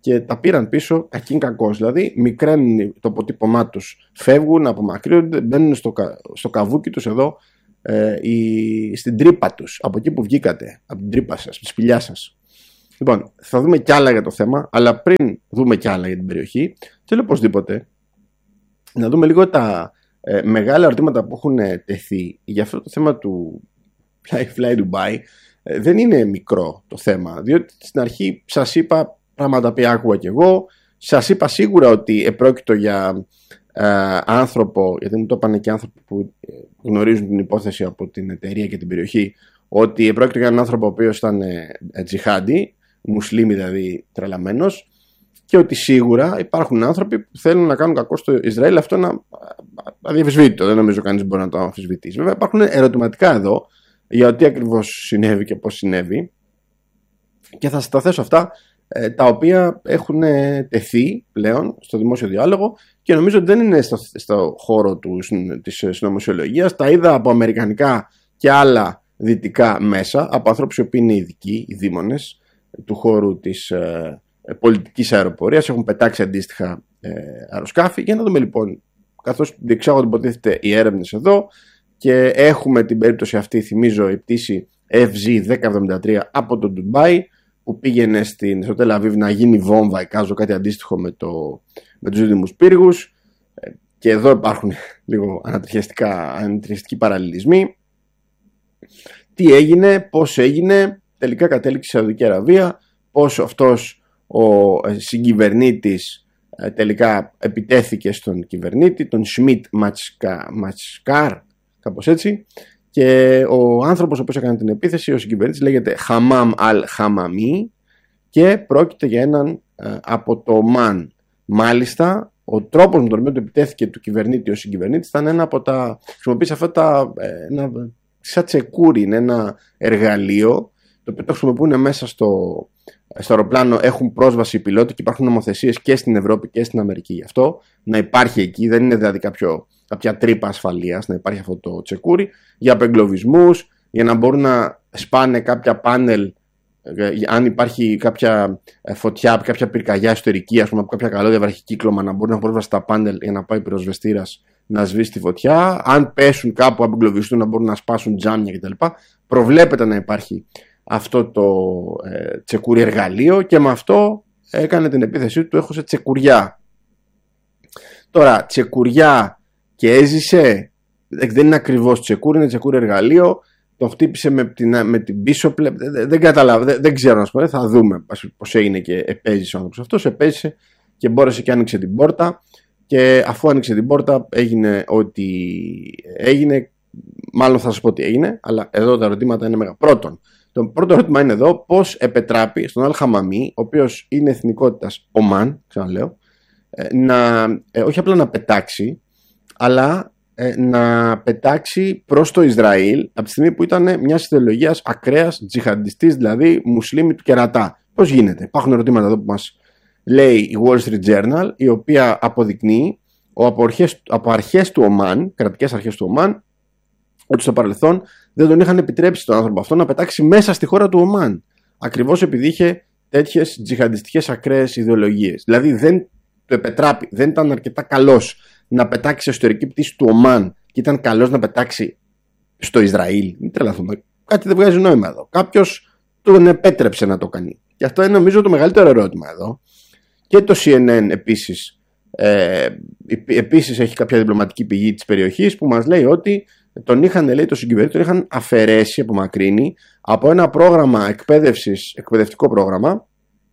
και τα πήραν πίσω κακήν κακός. Δηλαδή μικραίνουν το αποτύπωμά τους, φεύγουν, απομακρύνονται, μπαίνουν στο, στο καβούκι τους εδώ, ε, η, στην τρύπα τους, από εκεί που βγήκατε, από την τρύπα σας, από τη σπηλιά σας. Λοιπόν, θα δούμε κι άλλα για το θέμα, αλλά πριν δούμε κι άλλα για την περιοχή, θέλω οπωσδήποτε να δούμε λίγο τα ε, μεγάλα ερωτήματα που έχουν τεθεί για αυτό το θέμα του Fly, Fly Dubai. Ε, δεν είναι μικρό το θέμα, διότι στην αρχή σας είπα πράγματα που άκουγα κι εγώ, σας είπα σίγουρα ότι επρόκειτο για ε, άνθρωπο, γιατί μου το είπαν και άνθρωποι που γνωρίζουν την υπόθεση από την εταιρεία και την περιοχή, ότι επρόκειτο για έναν άνθρωπο ο οποίος ήταν ε, τζιχάντι, μουσλίμι δηλαδή τρελαμένος, και ότι σίγουρα υπάρχουν άνθρωποι που θέλουν να κάνουν κακό στο Ισραήλ. Αυτό είναι αδιαφεσβήτητο, δεν νομίζω κανείς μπορεί να το αμφισβητήσει. Βέβαια υπάρχουν ερωτηματικά εδώ για τι ακριβώς συνέβη και πώς συνέβη, και θα σας τα θέσω αυτά, τα οποία έχουν τεθεί πλέον στο δημόσιο διάλογο και νομίζω ότι δεν είναι στο, στο χώρο του, της συνωμοσιολογίας. Τα είδα από αμερικανικά και άλλα δυτικά μέσα, από ανθρώπους οι οποίοι είναι ειδικοί, οι δήμονες του χώρου της ε, πολιτικής αεροπορίας, έχουν πετάξει αντίστοιχα ε, αεροσκάφη. Για να δούμε λοιπόν, καθώς διεξάγονται υποτίθεται οι έρευνες εδώ και έχουμε την περίπτωση αυτή, θυμίζω, η πτήση εφ ζι δέκα εβδομήντα τρία από το Ντουμπάι, που πήγαινε στην, στο Τελαβίβ να γίνει βόμβα, εικάζω κάτι αντίστοιχο με, το, με τους δίδυμους πύργους, και εδώ υπάρχουν λίγο ανατριχιαστικοί παραλληλισμοί. Τι έγινε, πώς έγινε, τελικά κατέληξε η Σαουδική Αραβία, πώς αυτός ο συγκυβερνήτης τελικά επιτέθηκε στον κυβερνήτη, τον Σμιτ Ματσκάρ, κάπως έτσι. Και ο άνθρωπος ο οποίος έκανε την επίθεση, ο συγκυβερνήτης, λέγεται Χαμάμ Αλ Χαμαμί και πρόκειται για έναν ε, από το Ομάν. Μάλιστα, ο τρόπος με τον οποίο το επιτέθηκε του κυβερνήτη ο συγκυβερνήτης ήταν ένα από τα. Χρησιμοποίησε αυτά τα. Ε, ένα, σαν τσεκούρι, είναι ένα εργαλείο το οποίο το χρησιμοποιούν μέσα στο, στο αεροπλάνο. Έχουν πρόσβαση οι πιλότοι και υπάρχουν νομοθεσίες και στην Ευρώπη και στην Αμερική γι' αυτό. Να υπάρχει εκεί, δεν είναι δηλαδή κάποιο. Κάποια τρύπα ασφαλείας, να υπάρχει αυτό το τσεκούρι για απεγκλωβισμούς, για να μπορούν να σπάνε κάποια πάνελ, αν υπάρχει κάποια φωτιά, κάποια πυρκαγιά εσωτερική, ας πούμε, από κάποια καλώδια βραχικύκλωμα, να μπορούν να πρόσβαση στα πάνελ για να πάει πυροσβεστήρας να σβήσει τη φωτιά. Αν πέσουν κάπου, απεγκλωβιστούν, να μπορούν να σπάσουν τζάμια κτλ. Προβλέπεται να υπάρχει αυτό το ε, τσεκούρι εργαλείο και με αυτό έκανε την επίθεσή του, έχωσε τσεκουριά. Τώρα, τσεκουριά και έζησε, δεν είναι ακριβώς τσεκούρι, είναι τσεκούρι εργαλείο. Το χτύπησε με την, με την πίσω πλευρά. Δεν, δεν καταλάβω, δεν, δεν ξέρω να σου πω. Θα δούμε πώς έγινε και επέζησε ο άνθρωπος αυτός. Επέζησε και μπόρεσε και άνοιξε την πόρτα. Και αφού άνοιξε την πόρτα, έγινε ό,τι έγινε. Μάλλον θα σας πω τι έγινε, αλλά εδώ τα ερωτήματα είναι μεγάλα. Πρώτον, το πρώτο ερώτημα είναι εδώ, πώς επετράπει στον Αλ Χαμαμί, ο οποίος είναι εθνικότητας Ομάν, ξαναλέω, να, ε, όχι απλά να πετάξει, αλλά ε, να πετάξει προς το Ισραήλ από τη στιγμή που ήταν μια ιδεολογίας ακραίας τζιχαντιστής, δηλαδή μουσλίμι του κερατά. Πώς γίνεται? Υπάρχουν ερωτήματα εδώ που μας λέει η Wall Street Journal, η οποία αποδεικνύει από αρχές, από αρχές του Ομάν, κρατικές αρχές του Ομάν, ότι στο παρελθόν δεν τον είχαν επιτρέψει τον άνθρωπο αυτό να πετάξει μέσα στη χώρα του Ομάν, ακριβώς επειδή είχε τέτοιες τζιχαντιστικές ακραίες ιδεολογίες. Δηλαδή δεν το επετράπει, δεν ήταν αρκετά καλός να πετάξει σε εσωτερική πτήση του Ομάν και ήταν καλός να πετάξει στο Ισραήλ. Μην τρελαθούμε. Κάτι δεν βγάζει νόημα εδώ. Κάποιος τον επέτρεψε να το κάνει. Και αυτό είναι νομίζω το μεγαλύτερο ερώτημα εδώ. Και το σι εν εν επίσης, ε, επίσης έχει κάποια διπλωματική πηγή της περιοχής που μας λέει ότι τον είχαν, λέει, το συγκυβερνήτη, τον είχαν αφαιρέσει, απομακρύνει από ένα πρόγραμμα εκπαίδευσης, εκπαιδευτικό πρόγραμμα,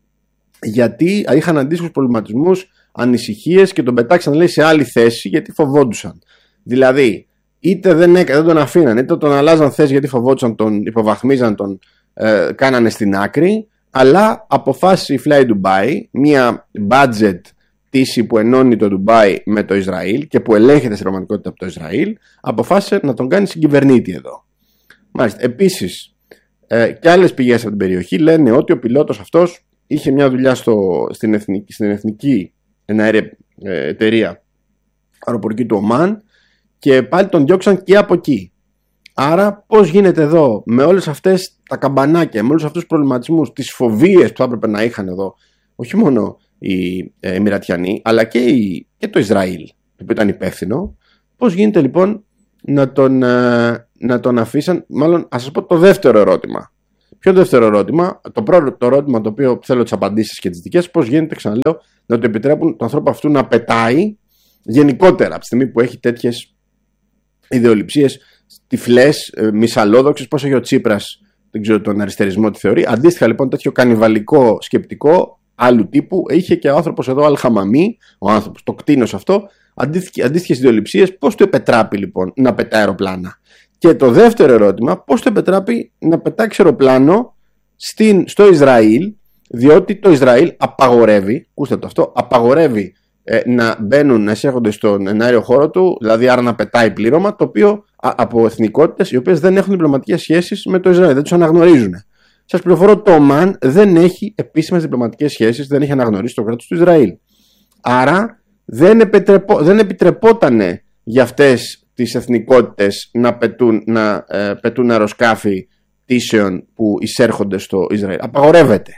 γιατί είχαν αντίστοιχους προβληματισμούς, ανησυχίες και τον πετάξαν, λέει, σε άλλη θέση γιατί φοβόντουσαν. Δηλαδή, είτε δεν, έκα, δεν τον αφήναν, είτε τον αλλάζαν θέση γιατί φοβόντουσαν, τον υποβαθμίζαν, τον ε, κάνανε στην άκρη, αλλά αποφάσισε η Fly Dubai, μια budget πτήση που ενώνει το Ντουμπάι με το Ισραήλ και που ελέγχεται στην πραγματικότητα από το Ισραήλ, αποφάσισε να τον κάνει συγκυβερνήτη εδώ. Μάλιστα. Επίσης, ε, και άλλες πηγές από την περιοχή λένε ότι ο πιλότος αυτός είχε μια δουλειά στο, στην, εθνική, στην εθνική εναέρια ε, εταιρεία αεροπορική του Ομάν και πάλι τον διώξαν και από εκεί. Άρα πώς γίνεται εδώ με όλες αυτές τα καμπανάκια, με όλους αυτούς τους προβληματισμούς, τις φοβίες που θα έπρεπε να είχαν εδώ όχι μόνο οι ε, Εμιρατιανοί, αλλά και, η, και το Ισραήλ, το οποίο ήταν υπεύθυνο. Πώς γίνεται λοιπόν να τον, ε, να τον αφήσαν, μάλλον ας σας πω το δεύτερο ερώτημα. Ποιο δεύτερο ερώτημα, το πρώτο το ερώτημα το οποίο θέλω τις απαντήσεις και τις δικές, πώς γίνεται, ξαναλέω, να του επιτρέπουν τον άνθρωπο αυτού να πετάει γενικότερα από τη στιγμή που έχει τέτοιες ιδεολειψίες τυφλές, ε, μυσαλλόδοξες, πώς έχει ο Τσίπρας, δεν ξέρω τον αριστερισμό τι θεωρεί. Αντίστοιχα λοιπόν τέτοιο κανιβαλικό σκεπτικό άλλου τύπου είχε και ο άνθρωπος εδώ Αλχαμαμί, ο άνθρωπος, το κτήνος αυτό, αντίστοιχες ιδεολειψίες, πώς του επετράπει λοιπόν να πετάει αεροπλάνα. Και το δεύτερο ερώτημα, πώς του επετράπει να πετάξει αεροπλάνο στην, στο Ισραήλ, διότι το Ισραήλ απαγορεύει, ακούστε το αυτό, απαγορεύει ε, να μπαίνουν, να εισέρχονται στον εναέριο χώρο του, δηλαδή άρα να πετάει πλήρωμα, το οποίο α, από εθνικότητες οι οποίες δεν έχουν διπλωματικές σχέσεις με το Ισραήλ, δεν τους αναγνωρίζουν. Σας πληροφορώ, το Ομάν δεν έχει επίσημες διπλωματικές σχέσεις, δεν έχει αναγνωρίσει το κράτος του Ισραήλ. Άρα δεν, επιτρεπό, δεν επιτρεπότανε για αυτές τις εθνικότητες να πετούν, να, ε, πετούν αεροσκάφη πτήσεων που εισέρχονται στο Ισραήλ. Απαγορεύεται.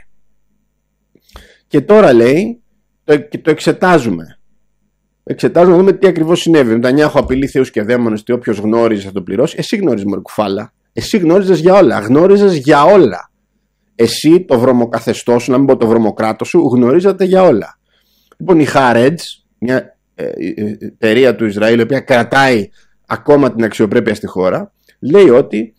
Και τώρα λέει, το, και το εξετάζουμε. Εξετάζουμε να δούμε τι ακριβώς συνέβη. Ο Νετανιάχου απειλεί θεούς και δαίμονες ότι όποιος γνώριζε θα το πληρώσει. Εσύ γνώριζες, μωρή κουφάλα. Εσύ γνώριζες για όλα. Γνώριζες για όλα. Εσύ, το βρωμοκαθεστώ σου, να μην πω το βρωμοκράτο σου, γνωρίζατε για όλα. Λοιπόν, η Χάρετς, μια ε, ε, εταιρεία του Ισραήλ, η οποία κρατάει ακόμα την αξιοπρέπεια στη χώρα, λέει ότι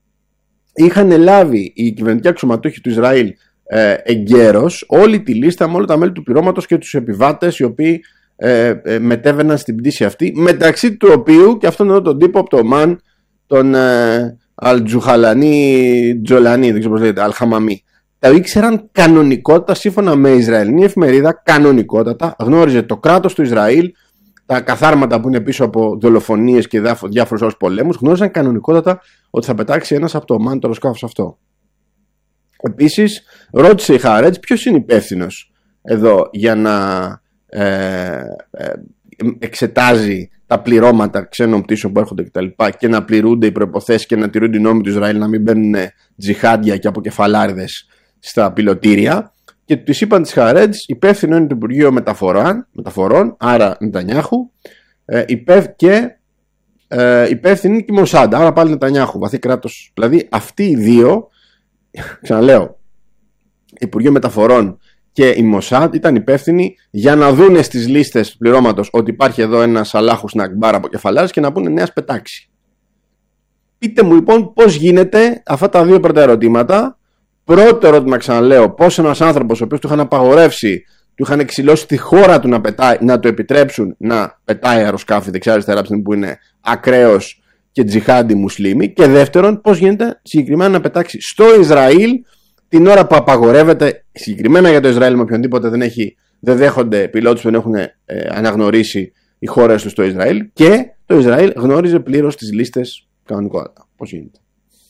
είχαν λάβει οι κυβερνητικοί αξιωματούχοι του Ισραήλ ε, εγκαίρως όλη τη λίστα με όλα τα μέλη του πληρώματος και τους επιβάτες οι οποίοι ε, ε, μετέβαιναν στην πτήση αυτή, μεταξύ του οποίου, και αυτόν εδώ τον τύπο από το Ομάν, τον ε, Αλτζουχαλανί Τζολανί, δεν ξέρω πώς λέγεται, Αλχαμαμί. Τα ήξεραν κανονικότητα σύμφωνα με Ισραηλινή εφημερίδα, κανονικότατα. Γνώριζε το κράτος του Ισραήλ, τα καθάρματα που είναι πίσω από δολοφονίες και διάφορους άλλους πολέμους. Γνώριζαν κανονικότατα ότι θα πετάξει ένας από το Ομάν το αεροσκάφος αυτό. Επίσης, ρώτησε η Χάρετς ποιος είναι υπεύθυνος εδώ για να ε, ε, εξετάζει τα πληρώματα ξένων πτήσεων που έρχονται κτλ. Και, και να πληρούνται οι προϋποθέσεις και να τηρούνται οι νόμοι του Ισραήλ, να μην μπαίνουν τζιχάντια και αποκεφαλάριδες στα πιλωτήρια. Και του είπαν τη Χάρετς, υπεύθυνο είναι το Υπουργείο Μεταφορών, μεταφορών άρα Νετανιάχου, ε, υπεύ, και ε, υπεύθυνη είναι και η Μοσάντα, άρα πάλι Νετανιάχου, βαθύ κράτος. Δηλαδή αυτοί οι δύο, ξαναλέω, Υπουργείο Μεταφορών και η Μοσάντ ήταν υπεύθυνοι για να δούνε στις λίστες του πληρώματος ότι υπάρχει εδώ ένας αλάχους να ακμπάρα από κεφαλάρες και να πούνε νέας πετάξει. Πείτε μου λοιπόν πώς γίνεται αυτά τα δύο πρώτα ερωτήματα. Πρώτο ερώτημα, ξαναλέω, πώς ένας άνθρωπος ο οποίος του είχαν απαγορεύσει, του είχαν εξηλώσει τη χώρα του να, πετάει, να του επιτρέψουν να πετάει αεροσκάφη δεξιά-αριστερά που είναι ακραίος και τζιχάντι μουσλίμι. Και δεύτερον, πώς γίνεται συγκεκριμένα να πετάξει στο Ισραήλ την ώρα που απαγορεύεται, συγκεκριμένα για το Ισραήλ, με οποιονδήποτε δεν, έχει, δεν δέχονται πιλότους που δεν έχουν ε, αναγνωρίσει οι χώρες του στο Ισραήλ, και το Ισραήλ γνώριζε πλήρως τις λίστες κανονικότητα. Πώς γίνεται.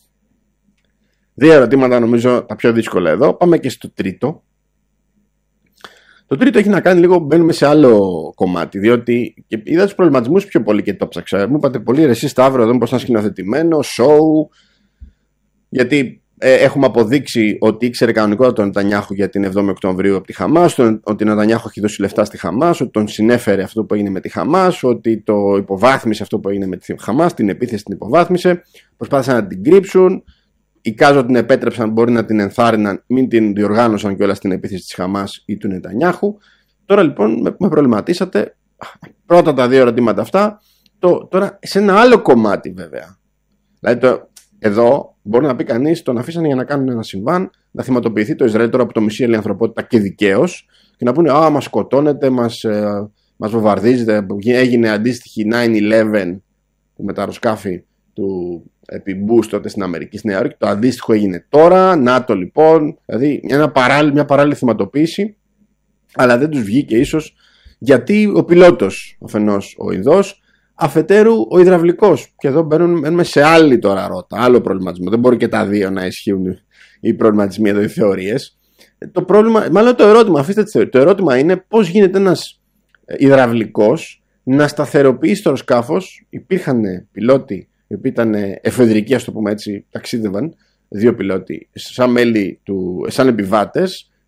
Δύο ερωτήματα νομίζω τα πιο δύσκολα εδώ. Πάμε και στο τρίτο. Το τρίτο έχει να κάνει λίγο, μπαίνουμε σε άλλο κομμάτι, διότι και είδα τους προβληματισμούς πιο πολύ και το ψάξα. Μου είπατε πολύ, ρε εσύ Σταύρο, εδώ πώς ήταν σκηνοθετημένο, show, γιατί ε, έχουμε αποδείξει ότι ήξερε κανονικότητα τον Νετανιάχου για την εβδόμη Οκτωβρίου από τη Χαμάς, ότι ο Νετανιάχου έχει δώσει λεφτά στη Χαμάς, ότι τον συνέφερε αυτό που έγινε με τη Χαμάς, ότι το υποβάθμισε αυτό που έγινε με τη Χαμάς, την επίθεση την υποβάθμισε, προσπάθησαν να την κρύψουν. Εικάζω ότι την επέτρεψαν, μπορεί να την ενθάρρυναν, μην την διοργάνωσαν κιόλας την επίθεση της Χαμάς ή του Νετανιάχου. Τώρα λοιπόν με, με προβληματίσατε. Πρώτα τα δύο ερωτήματα αυτά. Το, τώρα σε ένα άλλο κομμάτι βέβαια. Δηλαδή το, εδώ μπορεί να πει κανείς, τον αφήσανε για να κάνουν ένα συμβάν, να θυματοποιηθεί το Ισραήλ τώρα που το μισεί η ανθρωπότητα και δικαίως, και να πούνε α, μας σκοτώνετε, μας, ε, μας βομβαρδίζετε. Έγινε αντίστοιχη νάιν ηλέβεν με τα αεροσκάφη του επί Μπούς τότε στην Αμερική, στη Νέα Υόρκη. Το αντίστοιχο έγινε τώρα. ΝΑΤΟ λοιπόν. Δηλαδή μια παράλληλη, μια παράλληλη θυματοποίηση. Αλλά δεν τους βγήκε ίσως γιατί ο πιλότος αφενός ο Ινδός, αφετέρου ο υδραυλικός. Και εδώ μπαίνουμε σε άλλη τώρα ρότα, άλλο προβληματισμό. Δεν μπορεί και τα δύο να ισχύουν οι προβληματισμοί εδώ, οι θεωρίες. Το πρόβλημα, μάλλον το ερώτημα, αφήστε τη θεωρία. Το ερώτημα είναι πώς γίνεται ένας υδραυλικός να σταθεροποιήσει το αεροσκάφος. Υπήρχαν πιλότοι οι οποίοι ήταν εφεδρικοί, ας το πούμε έτσι, ταξίδευαν, δύο πιλότοι, σαν μέλη του, σαν επιβάτες, και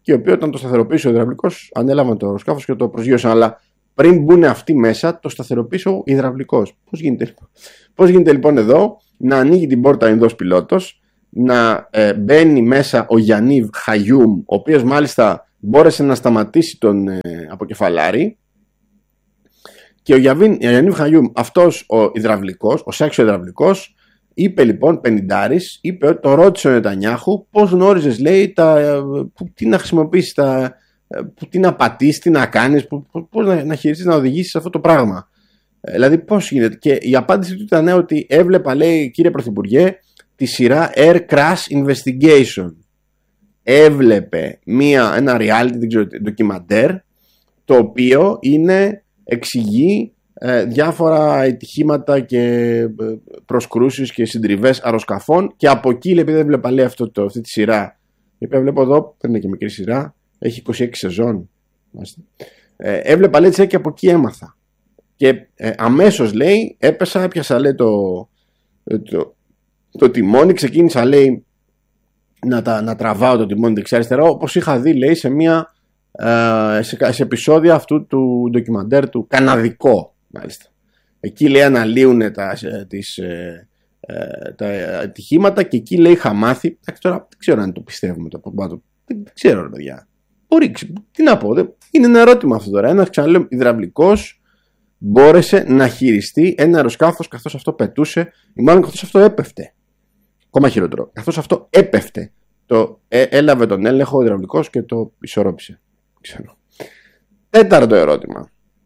και οι οποίοι όταν το σταθεροποίησε ο υδραυλικός ανέλαβαν το αεροσκάφος και το προσγείωσαν. Αλλά πριν μπουν αυτοί μέσα, το σταθεροποίησε ο υδραυλικός. Πώς γίνεται, πώς γίνεται λοιπόν εδώ να ανοίγει την πόρτα ο Ινδός πιλότος, να ε, μπαίνει μέσα ο Γιαννίβ Χαγιούμ, ο οποίος μάλιστα μπόρεσε να σταματήσει τον ε, αποκεφαλάρη, και ο Γιαννίβ Χαγιούμ, αυτός ο υδραυλικός, ο σάξιο υδραυλικός, είπε λοιπόν, πενηντάρης, είπε ότι το ρώτησε ο Νετανιάχου πώς γνώριζες, λέει, τα, που, τι να χρησιμοποιήσεις, τα, που, τι να πατήσεις, τι να κάνεις, που, που, πώς να, να χειριστείς, να οδηγήσεις αυτό το πράγμα. Ε, δηλαδή πώς γίνεται. Και η απάντηση του ήταν ότι έβλεπα, λέει, κύριε Πρωθυπουργέ, τη σειρά Air Crash Investigation. Έβλεπε μία, ένα reality, δεν ξέρω, ντοκιμαντέρ, το οποίο είναι, εξηγεί ε, διάφορα ατυχήματα και προσκρούσεις και συντριβές αεροσκαφών, και από εκεί, λέει, επειδή δεν βλέπα, λέει, αυτό το, αυτή τη σειρά, η οποία βλέπω εδώ, δεν είναι και μικρή σειρά, έχει είκοσι έξι σεζόν, ε, έβλεπα, λέει, και από εκεί έμαθα. Και ε, αμέσως, λέει, έπεσα, έπιασα, λέει, το, το, το τιμόνι, ξεκίνησα, λέει, να, τα, να τραβάω το τιμόνι δεξιά-αριστερά, όπως είχα δει, λέει, σε, μια, ε, σε, σε επεισόδια αυτού του ντοκιμαντέρ του καναδικό, μάλιστα. Εκεί, λέει, αναλύουν τα, τις, ε, ε, τα ατυχήματα, και εκεί, λέει, είχα μάθει. Τώρα δεν ξέρω αν το πιστεύουμε το από πάνω. Δεν ξέρω, ρε παιδιά. Μπορεί, τι να πω, δεν, είναι ένα ερώτημα αυτό τώρα. Ένας, ξαναλέω, υδραυλικός μπόρεσε να χειριστεί ένα αεροσκάφος καθώς αυτό πετούσε, ή μάλλον καθώς αυτό έπεφτε. Ακόμα χειρότερο. Καθώς αυτό έπεφτε, το ε, έλαβε τον έλεγχο ο υδραυλικός και το ισορρόπησε. Ξέρω. Τέταρτο ερώτημα.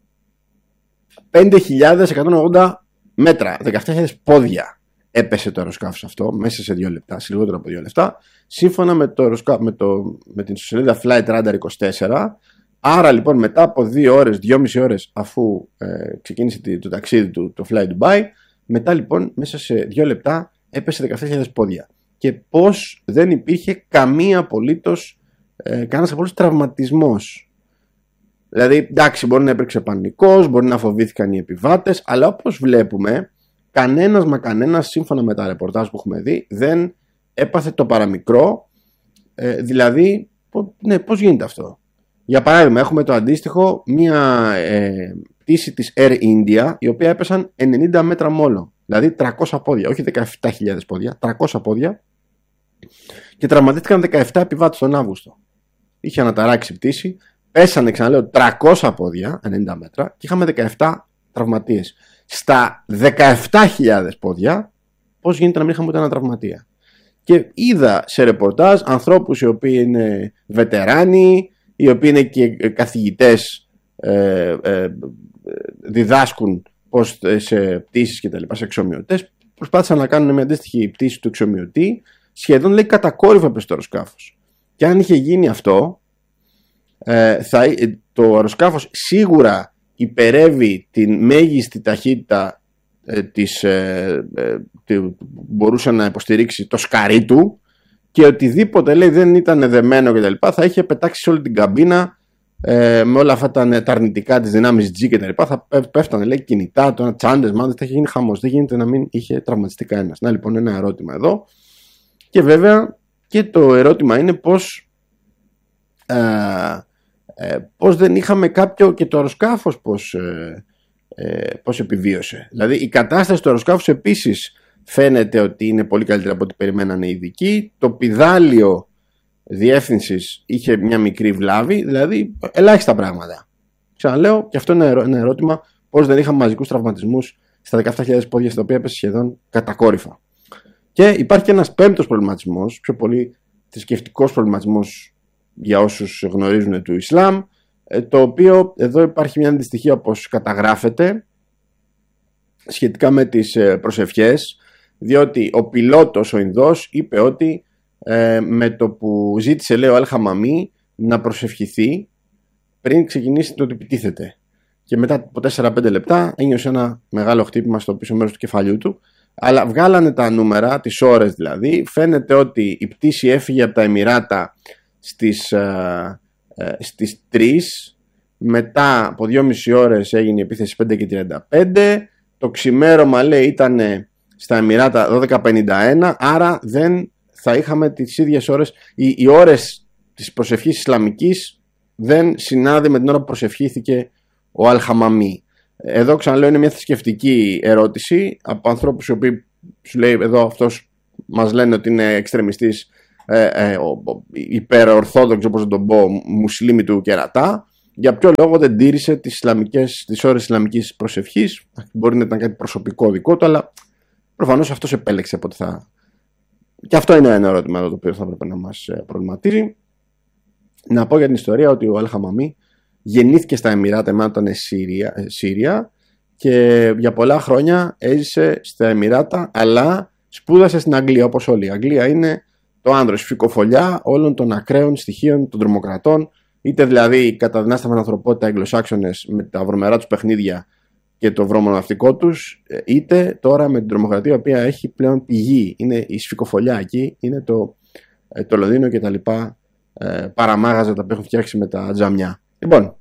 πέντε χιλιάδες εκατόν ογδόντα μέτρα, δεκαεπτά χιλιάδες πόδια έπεσε το αεροσκάφος αυτό μέσα σε δύο λεπτά, σε λιγότερο από δύο λεπτά, σύμφωνα με, το αεροσκά... με, το... με την σελίδα Flight Radar είκοσι τέσσερα. Άρα λοιπόν μετά από δύο ώρες, δυόμιση ώρες αφού ε, ξεκίνησε το ταξίδι του, το Fly Dubai, μετά λοιπόν μέσα σε δύο λεπτά έπεσε δεκαεπτά χιλιάδες πόδια. Και πώς δεν υπήρχε καμία απολύτως, ε, κανένας απολύτως τραυματισμός. Δηλαδή, εντάξει, μπορεί να έπαιξε πανικός, μπορεί να φοβήθηκαν οι επιβάτες, αλλά όπως βλέπουμε, κανένας μα κανένας, σύμφωνα με τα ρεπορτάζ που έχουμε δει, δεν έπαθε το παραμικρό. Ε, δηλαδή, ναι, πώς γίνεται αυτό? Για παράδειγμα, έχουμε το αντίστοιχο, μια ε, πτήση της Air India, η οποία έπεσαν ενενήντα μέτρα μόνο. Δηλαδή τριακόσια πόδια, όχι δεκαεπτά χιλιάδες πόδια, τριακόσια πόδια, και τραυματίστηκαν δεκαεπτά επιβάτες τον Αύγουστο. Είχε αναταράξει η πτήση, πέσανε, ξαναλέω, τριακόσια πόδια, ενενήντα μέτρα, και είχαμε δεκαεπτά τραυματίες. Στα δεκαεπτά χιλιάδες πόδια, πώς γίνεται να μην είχαμε ούτε ένα τραυματία? Και είδα σε ρεπορτάζ ανθρώπους οι οποίοι είναι βετεράνοι, οι οποίοι είναι και καθηγητές, ε, ε, διδάσκουν πώς σε πτήσεις και τα λοιπά, σε εξομοιωτές, προσπάθησαν να κάνουν μια αντίστοιχη πτήση του εξομοιωτή, σχεδόν, λέει, κατακόρυφα πες το αεροσκάφος. Και αν είχε γίνει αυτό, ε, θα, το αεροσκάφος σίγουρα υπερεύει την μέγιστη ταχύτητα ε, της, ε, ε, που μπορούσε να υποστηρίξει το σκαρί του, και οτιδήποτε, λέει, δεν ήταν δεμένο και τα λοιπά, θα είχε πετάξει σε όλη την καμπίνα ε, με όλα αυτά τα, τα αρνητικά της δυνάμεις G και τα λοιπά, θα πέφτανε, λέει, κινητά, τώρα τσάντες, μάντες, θα είχε γίνει χαμός. Δεν γίνεται να μην είχε τραυματιστεί κανένας. Να, λοιπόν, ένα ερώτημα εδώ. Και βέβαια και το ερώτημα είναι πώς, ε, ε, πώς δεν είχαμε κάποιο, και το αεροσκάφος πώς, ε, ε, πώς επιβίωσε. Δηλαδή η κατάσταση του αεροσκάφους επίσης φαίνεται ότι είναι πολύ καλύτερα από ό,τι περιμένανε οι ειδικοί. Το πηδάλιο διεύθυνσης είχε μια μικρή βλάβη, δηλαδή ελάχιστα πράγματα. Ξαναλέω, και αυτό είναι ένα ερώτημα, πώς δεν είχαμε μαζικούς τραυματισμούς στα δεκαεπτά χιλιάδες πόδια, στα οποία έπεσε σχεδόν κατακόρυφα. Και υπάρχει και ένας πέμπτος προβληματισμός, πιο πολύ θρησκευτικός προβληματισμός για όσους γνωρίζουν του Ισλάμ, το οποίο εδώ υπάρχει μια αντιστοιχία, όπως καταγράφεται, σχετικά με τις προσευχές, διότι ο πιλότος, ο Ινδός, είπε ότι ε, με το που ζήτησε, λέει, ο Αλ Χαμαμί να προσευχηθεί πριν ξεκινήσει το ότι επιτίθεται, και μετά από τέσσερα πέντε λεπτά ένιωσε ένα μεγάλο χτύπημα στο πίσω μέρος του κεφαλιού του. Αλλά βγάλανε τα νούμερα, τις ώρες δηλαδή, φαίνεται ότι η πτήση έφυγε από τα Εμιράτα στις, ε, ε, στις τρεις, μετά από δυόμιση ώρες έγινε η επίθεση πέντε και τριάντα πέντε, το ξημέρωμα, λέει, ήταν στα Εμιράτα δώδεκα πενήντα ένα, άρα δεν θα είχαμε τις ίδιες ώρες, οι, οι ώρες της προσευχής Ισλαμικής δεν συνάδει με την ώρα που προσευχήθηκε ο Αλ-Χαμαμί. Εδώ ξαναλέω είναι μια θρησκευτική ερώτηση από ανθρώπους οι οποίοι σου λέει εδώ αυτός μας λένε ότι είναι εξτρεμιστής ε, ε, υπερορθόδοξο, όπως να τον πω, μουσλίμι του κερατά. Για ποιο λόγο δεν τήρησε τις, τις ώρες Ισλαμικής προσευχής? Μπορεί να ήταν κάτι προσωπικό δικό του, αλλά προφανώς αυτός επέλεξε πότε θα. Και αυτό είναι ένα ερώτημα το οποίο θα έπρεπε να μας προβληματίζει. Να πω για την ιστορία ότι ο Αλ-Χαμαμί γεννήθηκε στα Εμιράτα, εμένα ήταν Σύρια, Σύρια και για πολλά χρόνια έζησε στα Εμιράτα, αλλά σπούδασε στην Αγγλία όπως όλοι. Η Αγγλία είναι το άνδρος φυκοφολιά όλων των ακραίων στοιχείων των τρομοκρατών, είτε δηλαδή καταδυνάστευαν την ανθρωπότητα Αγγλοσάξονες με τα βρωμερά τους παιχνίδια και το βρωμοναυτικό τους, είτε τώρα με την τρομοκρατία η οποία έχει πλέον πηγή. Είναι η σφικοφολιά εκεί, είναι το, το Λονδίνο και τα λοιπά ε, παραμάγαζα τα που έχουν φτιάξει με τα τζαμιά. Λοιπόν,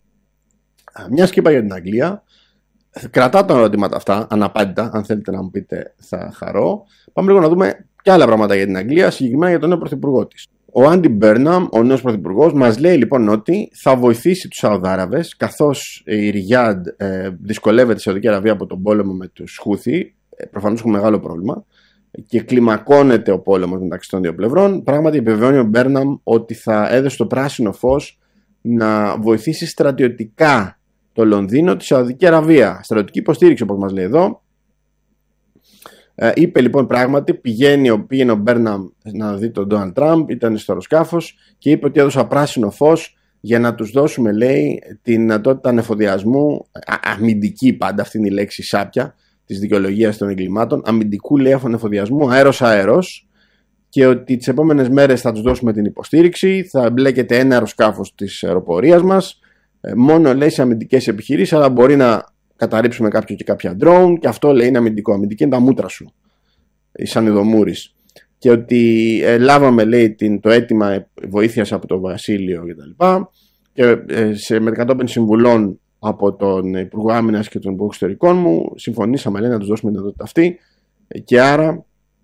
μια και είπα για την Αγγλία, κρατάω τα ερωτήματα αυτά, αναπάντητα, αν θέλετε να μου πείτε θα χαρώ. Πάμε λίγο να δούμε και άλλα πράγματα για την Αγγλία, συγκεκριμένα για τον νέο πρωθυπουργό της. Ο Άντι Μπέρναμ, ο νέος πρωθυπουργός, μας λέει λοιπόν ότι θα βοηθήσει τους Σαουδάραβες, καθώς η Ριάντ ε, δυσκολεύεται τη Σαουδική Αραβία από τον πόλεμο με τους Χούθι, ε, προφανώς έχουν μεγάλο πρόβλημα, και κλιμακώνεται ο πόλεμος μεταξύ των δύο πλευρών. Πράγματι επιβεβαιώνει ο Μπέρναμ ότι θα έδωσε το πράσινο φως να βοηθήσει στρατιωτικά το Λονδίνο τη Σαουδική Αραβία. Στρατιωτική υποστήριξη, όπως μας λέει εδώ. Ε, είπε λοιπόν πράγματι, πηγαίνει, πήγαινε ο Μπέρναμ να δει τον Ντόναλντ Τραμπ, ήταν στο αεροσκάφος και είπε ότι έδωσα πράσινο φως για να τους δώσουμε, λέει, τη δυνατότητα ανεφοδιασμού, α, αμυντική πάντα, αυτή είναι η λέξη σάπια της δικαιολογίας των εγκλημάτων, αμυντικού, λέει, ανεφοδιασμού αέρος-αέρος, και ότι τις επόμενες μέρες θα τους δώσουμε την υποστήριξη, θα εμπλέκεται ένα αεροσκάφος της αεροπορίας μας, ε, μόνο, λέει, σε αμυντικές επιχειρήσεις, αλλά μπορεί να καταρρύψουμε κάποιο και κάποια drone, και αυτό, λέει, είναι αμυντικό. Αμυντική είναι τα μούτρα σου, σαν ειδομούρης. Και ότι ε, λάβαμε, λέει, την, το αίτημα βοήθειας από το Βασίλειο κτλ. Και, και ε, σε μετακατόπιν συμβουλών από τον Υπουργό Άμυνας και τον Υπουργό Εξωτερικών μου, συμφωνήσαμε, λέει, να τους δώσουμε την δυνατότητα αυτή, και άρα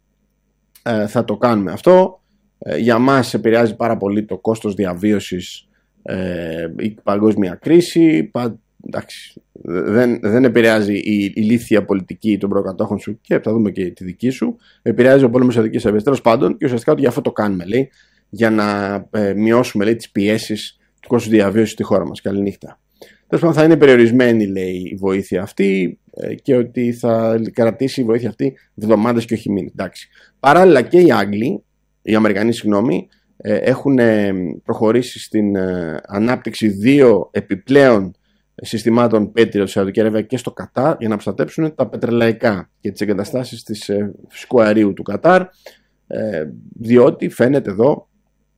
ε, θα το κάνουμε αυτό. Ε, για μας επηρεάζει πάρα πολύ το κόστος διαβίωσης, ε, η παγκόσμια κρίση. Πα, εντάξει, δεν, δεν επηρεάζει η ηλίθια πολιτική των προκατόχων σου, και θα δούμε και τη δική σου. Επηρεάζει ο πόλεμος της Σαουδικής Αραβίας, τέλος πάντων, και ουσιαστικά ότι γι' αυτό το κάνουμε, λέει, για να ε, μειώσουμε, λέει, τις πιέσεις του κόστους διαβίωσης στη χώρα μας. Καληνύχτα. Τέλος πάντων, θα είναι περιορισμένη, λέει, η βοήθεια αυτή, ε, και ότι θα κρατήσει η βοήθεια αυτή εβδομάδες και όχι μήνες. Εντάξει. Παράλληλα και οι Άγγλοι, οι Αμερικανοί, συγγνώμη, ε, έχουν ε, προχωρήσει στην ε, ανάπτυξη δύο επιπλέον συστημάτων Patriot στη Σαουδική Αραβία και στο Κατάρ, για να προστατέψουν τα πετρελαϊκά και τις εγκαταστάσεις της ε, φυσικού αερίου του Κατάρ, ε, διότι φαίνεται εδώ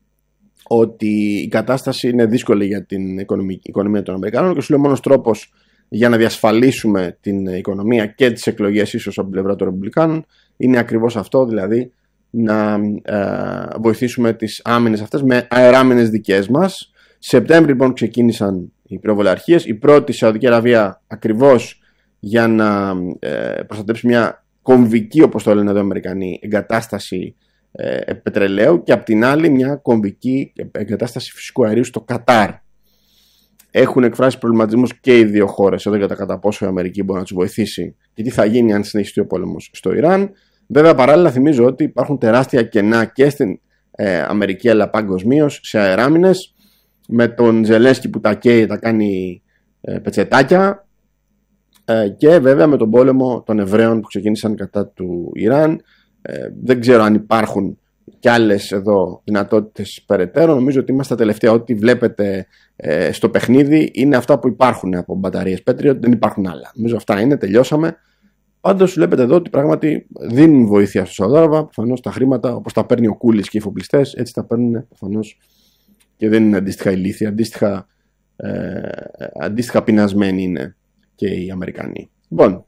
ότι η κατάσταση είναι δύσκολη για την οικονομία των Αμερικανών, και σου λέει ο μόνος τρόπος για να διασφαλίσουμε την οικονομία και τις εκλογές ίσως από την πλευρά των Ρεπουμπλικάνων είναι ακριβώς αυτό, δηλαδή να ε, βοηθήσουμε τις άμυνες αυτές με αεράμινες δικές μας. Σεπτέμβρη λοιπόν ξεκίνησαν οι πυροβολαρχίες, η πρώτη στη Σαουδική Αραβία ακριβώς για να ε, προστατέψει μια κομβική, όπως το λένε εδώ οι Αμερικανοί, εγκατάσταση ε, πετρελαίου, και απ' την άλλη μια κομβική εγκατάσταση φυσικού αερίου στο Κατάρ. Έχουν εκφράσει προβληματισμούς και οι δύο χώρες εδώ για τα κατά πόσο η Αμερική μπορεί να τους βοηθήσει και τι θα γίνει αν συνεχιστεί ο πόλεμος στο Ιράν. Βέβαια, παράλληλα θυμίζω ότι υπάρχουν τεράστια κενά και στην ε, Αμερική, αλλά παγκοσμίως, σε αεράμινες, με τον Ζελένσκι που τα καίει, τα κάνει ε, πετσετάκια, ε, και βέβαια με τον πόλεμο των Εβραίων που ξεκίνησαν κατά του Ιράν. Ε, δεν ξέρω αν υπάρχουν κι άλλες εδώ δυνατότητες περαιτέρω. Νομίζω ότι είμαστε τα τελευταία. Ό,τι βλέπετε ε, στο παιχνίδι είναι αυτά που υπάρχουν από μπαταρίες Patriot, δεν υπάρχουν άλλα. Νομίζω αυτά είναι, τελειώσαμε. Πάντως βλέπετε εδώ ότι πράγματι δίνουν βοήθεια στους Σαουδάραβα. Προφανώς τα χρήματα, όπως τα παίρνει ο Κούλης και οι εφοπλιστές, έτσι τα παίρνουν προφανώς, και δεν είναι αντίστοιχα ηλίθια, αντίστοιχα, ε, αντίστοιχα πεινασμένοι είναι και οι Αμερικανοί. Λοιπόν,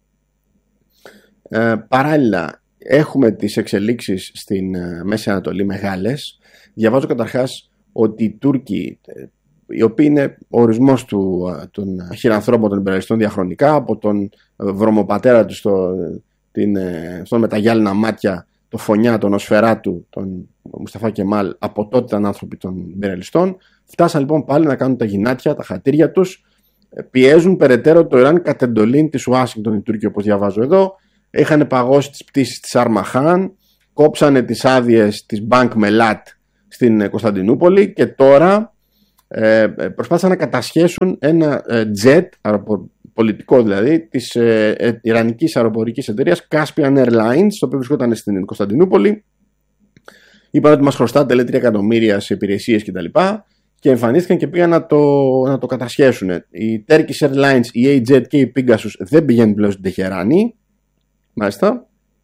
ε, παράλληλα έχουμε τις εξελίξεις στην ε, Μέση Ανατολή μεγάλες. Διαβάζω καταρχάς ότι οι Τούρκοι, ε, οι οποίοι είναι ο ορισμός του, των χειρανθρώπων των υπεραλιστών διαχρονικά, από τον βρωμοπατέρα του στο, την, ε, στον με τα γυάλινα μάτια, το Φωνιά, τον Οσφαιράτου, τον Μουσταφά Κεμάλ, από τότε ήταν άνθρωποι των ιμπεριαλιστών. Φτάσαν λοιπόν πάλι να κάνουν τα γυνάτια, τα χατήρια τους. Πιέζουν περαιτέρω το Ιράν κατ' εντολή της Ουάσιγκτον, οι Τούρκοι, όπως διαβάζω εδώ. Είχαν παγώσει τις πτήσεις της Αρμαχάν, κόψανε τις άδειες της Bank Melat στην Κωνσταντινούπολη και τώρα ε, προσπάθησαν να κατασχέσουν ένα ε, jet, πολιτικό δηλαδή, της ε, ε, Ιρανικής αεροπορικής εταιρείας Caspian Airlines, το οποίο βρισκόταν στην Κωνσταντινούπολη. Είπαν ότι μας χρωστάτε, λέει, τρία εκατομμύρια σε υπηρεσίες κτλ. Και εμφανίστηκαν και πήγαν να το, να το κατασχέσουν. Οι Turkish Airlines, η A-Jet και η Pegasus δεν πηγαίνουν πλέον στην Τεχεράνη. Μάλιστα.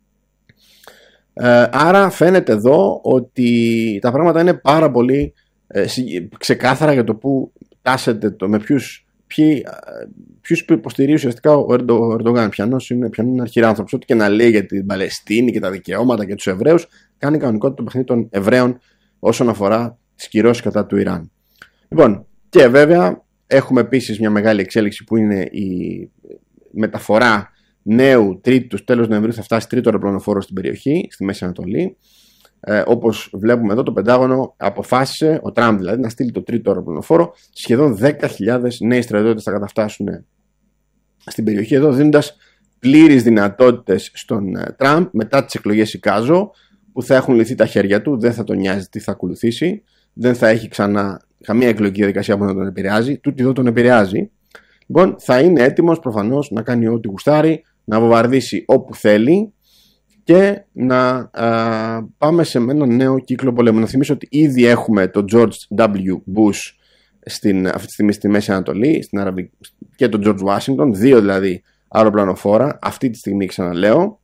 Ε, άρα φαίνεται εδώ ότι τα πράγματα είναι πάρα πολύ ε, ξεκάθαρα για το που τάσεται, το, με ποιους, ποιοι, ποιους υποστηρίζει ουσιαστικά ο, Ερντο, ο Ερντογάν. Πιανός είναι, πιανός είναι αρχιράνθρωπος. Ό,τι και να λέει για την Παλαιστίνη και τα δικαιώματα και τους Εβραίους, κάνει κανονικότητα το παιχνίδι των Εβραίων όσον αφορά τις κυρώσεις κατά του Ιράν. Λοιπόν, και βέβαια έχουμε επίσης μια μεγάλη εξέλιξη που είναι η μεταφορά νέου τρίτου, τέλος Νοεμβρίου θα φτάσει τρίτο αεροπλανοφόρο στην περιοχή, στη Μέση Ανατολή. Ε, όπως βλέπουμε εδώ, το Πεντάγωνο αποφάσισε, ο Τραμπ δηλαδή, να στείλει το τρίτο αεροπλανοφόρο. Σχεδόν δέκα χιλιάδες νέοι στρατιώτες θα καταφτάσουν στην περιοχή εδώ, δίνοντας πλήρεις δυνατότητες στον Τραμπ μετά τις εκλογές εικάζω, που θα έχουν λυθεί τα χέρια του, δεν θα τον νοιάζει τι θα ακολουθήσει, δεν θα έχει ξανά καμία εκλογική διαδικασία που να τον επηρεάζει, τούτη εδώ τον επηρεάζει. Λοιπόν, θα είναι έτοιμος προφανώς να κάνει ό,τι γουστάρει, να βομβαρδίσει όπου θέλει και να α, πάμε σε ένα νέο κύκλο πολέμου. Να θυμίσω ότι ήδη έχουμε τον George ντάμπλιου. Bush στην, αυτή τη στιγμή στη Μέση Ανατολή στην Αραβική, και τον George Washington, δύο δηλαδή αεροπλανοφόρα, αυτή τη στιγμή ξαναλέω.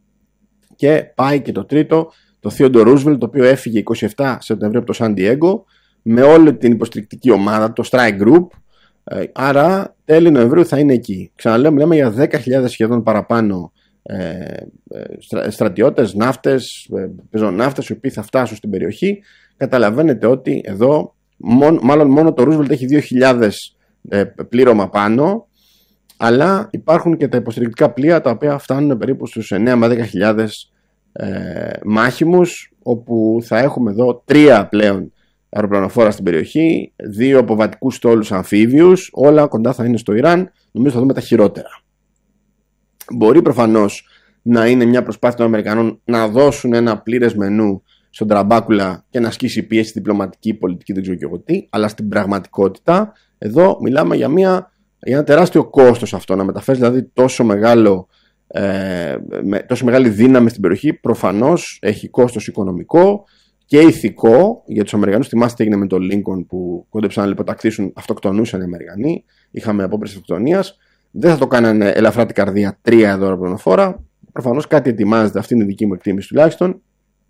Και πάει και το τρίτο, το Theodore Roosevelt, το οποίο έφυγε εικοστή εβδόμη Σεπτεμβρίου από το Σαν Διέγκο με όλη την υποστηρικτική ομάδα, το Strike Group. Άρα τέλη Νοεμβρίου θα είναι εκεί. Ξαναλέω, μιλάμε για δέκα χιλιάδες σχεδόν παραπάνω ε, στρα, στρατιώτες, ναύτες, ε, πεζοναύτες οι οποίοι θα φτάσουν στην περιοχή. Καταλαβαίνετε ότι εδώ μόν, μάλλον μόνο το Roosevelt έχει δύο χιλιάδες ε, πλήρωμα πάνω, αλλά υπάρχουν και τα υποστηρικτικά πλοία τα οποία φτάνουν περίπου στους εννέα με δέκα χιλιάδες ε, μάχημους, όπου θα έχουμε εδώ τρία πλέον αεροπλανοφόρα στην περιοχή, δύο αποβατικούς στόλους αμφίβιους, όλα κοντά θα είναι στο Ιράν. Νομίζω θα δούμε τα χειρότερα. Μπορεί προφανώς να είναι μια προσπάθεια των Αμερικανών να δώσουν ένα πλήρες μενού στον Τραμπάκουλα και να ασκήσει πίεση διπλωματική, πολιτική, δεν ξέρω και εγώ τι, αλλά στην πραγματικότητα εδώ μιλάμε για, μια, για ένα τεράστιο κόστος αυτό, να μεταφέρει δηλαδή τόσο, μεγάλο, ε, με, τόσο μεγάλη δύναμη στην περιοχή. Προφανώς έχει κόστος οικονομικό και ηθικό για τους Αμερικανούς. Θυμάστε τι έγινε με τον Λίνκον που κόντεψαν να λιποτακτήσουν, αυτοκτονούσαν οι Αμερικανοί. Είχαμε απόπειρες αυτοκτονίας. Δεν θα το κάνανε ελαφρά την καρδία τρία εδώ αεροπλανοφόρα. Προφανώς κάτι ετοιμάζεται, αυτή είναι η δική μου εκτίμηση τουλάχιστον.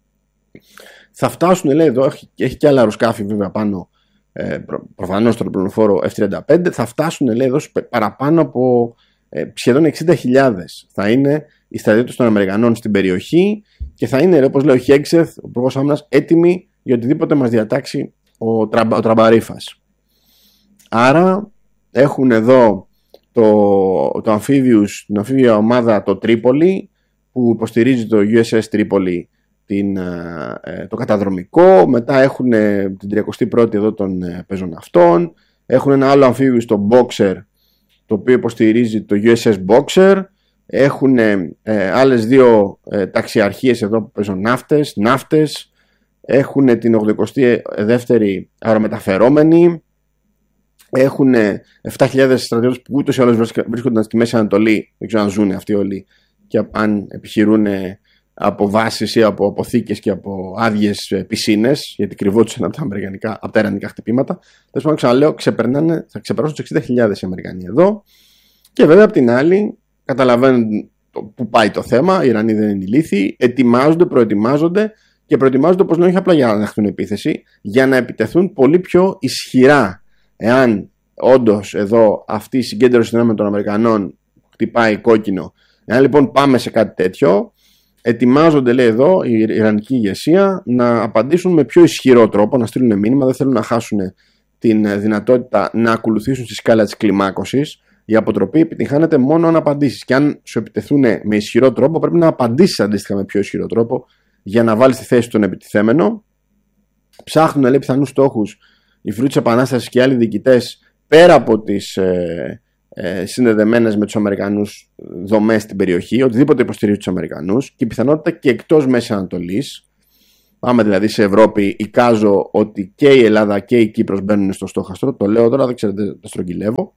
Θα φτάσουν, λέει εδώ, έχει, έχει και άλλα αεροσκάφη βέβαια πάνω, ε, προ, προφανώς το αεροπλανοφόρο εφ τριάντα πέντε. Θα φτάσουν, λέει εδώ, παραπάνω από ε, σχεδόν εξήντα χιλιάδες. Θα είναι οι στρατιώτες των Αμερικανών στην περιοχή και θα είναι, όπως λέει ο Χέγκσεθ, ο Υπουργός Άμυνας, έτοιμοι για οτιδήποτε μας διατάξει ο, τραμπα, ο Τραμπαρίφας. Άρα έχουν εδώ το, το αμφίβιους, την αμφίβια ομάδα το Τρίπολη, που υποστηρίζει το γιου ες ες Τρίπολη, την, ε, το καταδρομικό. Μετά έχουν ε, την τριακοστή πρώτη εδώ των ε, πεζοναυτών. Έχουν ένα άλλο αμφίβιο στο Boxer, το οποίο υποστηρίζει το γιου ες ες Boxer. Έχουν ε, άλλες δύο ε, ταξιαρχίες εδώ που παίζουν ναύτες, ναύτες. Έχουν την ογδοηκοστή δεύτερη αερομεταφερόμενη. Έχουν επτά χιλιάδες στρατιώτες που ούτως ή άλλως βρίσκονταν στη Μέση Ανατολή. Δεν ξέρω αν ζουν αυτοί όλοι και αν επιχειρούν από βάσεις ή από αποθήκες και από άδειες πισίνες, γιατί κρυβόντουσαν από τα, αμερικανικά, από τα ιρανικά χτυπήματα. Τέλος πάντων, ξαναλέω, ξεπερνάνε, θα ξεπεράσουν τους εξήντα χιλιάδες οι Αμερικανοί εδώ. Και βέβαια απ' την άλλη, καταλαβαίνουν που πάει το θέμα. Οι Ιρανοί δεν είναι ηλίθιοι. Ετοιμάζονται, προετοιμάζονται και προετοιμάζονται, όπως λέω, όχι απλά για να δεχτούν επίθεση, για να επιτεθούν πολύ πιο ισχυρά. Εάν όντως εδώ αυτή η συγκέντρωση δυνάμεων των Αμερικανών χτυπάει κόκκινο, εάν λοιπόν πάμε σε κάτι τέτοιο, ετοιμάζονται, λέει εδώ, η Ιρανική ηγεσία να απαντήσουν με πιο ισχυρό τρόπο, να στείλουν μήνυμα. Δεν θέλουν να χάσουν την δυνατότητα να ακολουθήσουν στη σκάλα της κλιμάκωσης. Η αποτροπή επιτυγχάνεται μόνο αν απαντήσεις. Και αν σου επιτεθούν με ισχυρό τρόπο, πρέπει να απαντήσεις αντίστοιχα με πιο ισχυρό τρόπο για να βάλει στη θέση τον επιτιθέμενο. Ψάχνουν, λέει, πιθανούς στόχους οι Φρουροί της Επανάστασης και άλλοι διοικητές πέρα από τις ε, ε, συνδεδεμένες με τους Αμερικανούς δομές στην περιοχή, οτιδήποτε υποστηρίζει τους Αμερικανούς, και πιθανότητα και εκτός Μέσης Ανατολής. Πάμε δηλαδή σε Ευρώπη, εικάζω ότι και η Ελλάδα και η Κύπρος μπαίνουν στο στόχαστρο. Το λέω τώρα, δεν ξέρετε, το στρογγυλεύω.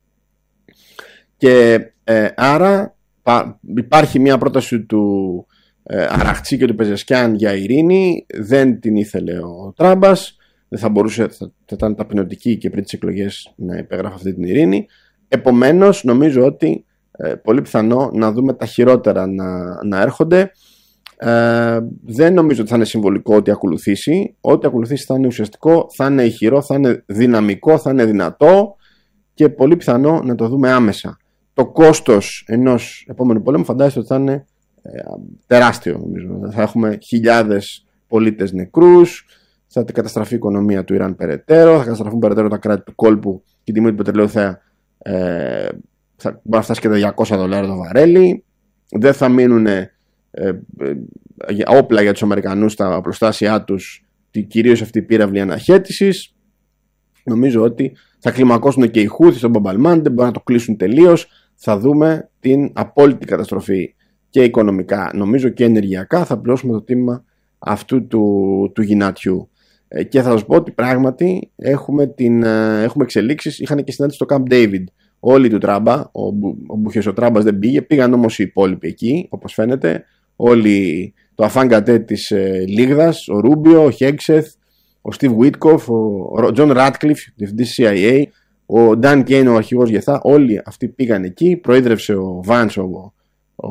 Και ε, άρα πα, υπάρχει μια πρόταση του ε, Αραχτσί και του Πεζεσκιάν για ειρήνη. Δεν την ήθελε ο Τράμπας. Δεν θα μπορούσε, θα, θα ήταν ταπεινωτική και πριν τις εκλογές να υπεγράφει αυτή την ειρήνη. Επομένως, νομίζω ότι ε, πολύ πιθανό να δούμε τα χειρότερα να, να έρχονται. Ε, δεν νομίζω ότι θα είναι συμβολικό ότι ακολουθήσει. Ό,τι ακολουθήσει θα είναι ουσιαστικό, θα είναι ηχηρό, θα είναι δυναμικό, θα είναι δυνατό και πολύ πιθανό να το δούμε άμεσα. Το κόστος ενός επόμενου πολέμου φαντάζεστε ότι θα είναι ε, τεράστιο. Νομίζω. Θα έχουμε χιλιάδες πολίτες νεκρούς, θα καταστραφεί η οικονομία του Ιράν περαιτέρω, θα καταστραφούν περαιτέρω τα κράτη του κόλπου και η τιμή του πετρελαίου θα, ε, θα μπορεί να φτάσει και τα διακόσια δολάρια το βαρέλι. Δεν θα μείνουν ε, ε, όπλα για τους Αμερικανούς στα οπλοστάσια τους, κυρίως αυτή η πύραυλη αναχέτησης. Νομίζω ότι θα κλιμακώσουν και οι Χούθι στον Μπαμπαλμάντ, μπορεί να το κλείσουν τελείως. Θα δούμε την απόλυτη καταστροφή και οικονομικά, νομίζω και ενεργειακά. Θα πληρώσουμε το τίμημα αυτού του, του γυνάτιου. Ε, και θα σας πω ότι πράγματι έχουμε, την, ε, έχουμε εξελίξεις. Είχαν και συνάντηση στο Camp David όλοι του Τράμπα. Ο, ο Μπουχές ο Τράμπας δεν πήγε, πήγαν όμως οι υπόλοιποι εκεί, όπως φαίνεται. Όλοι, το αφάνγκατε της ε, Λίγδας, ο Ρούμπιο, ο Χέγκσεθ, ο Στιβ Βίτκοφ, ο Τζον Ράτκλιφ, διευθυντής Σι Άι Έι, ο Νταν Κέιν, ο αρχηγός Γεθά, όλοι αυτοί πήγαν εκεί. Προείδρευσε ο Βάνς, ο, ο,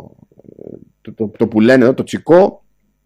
το, το, το που λένε εδώ, το τσικό.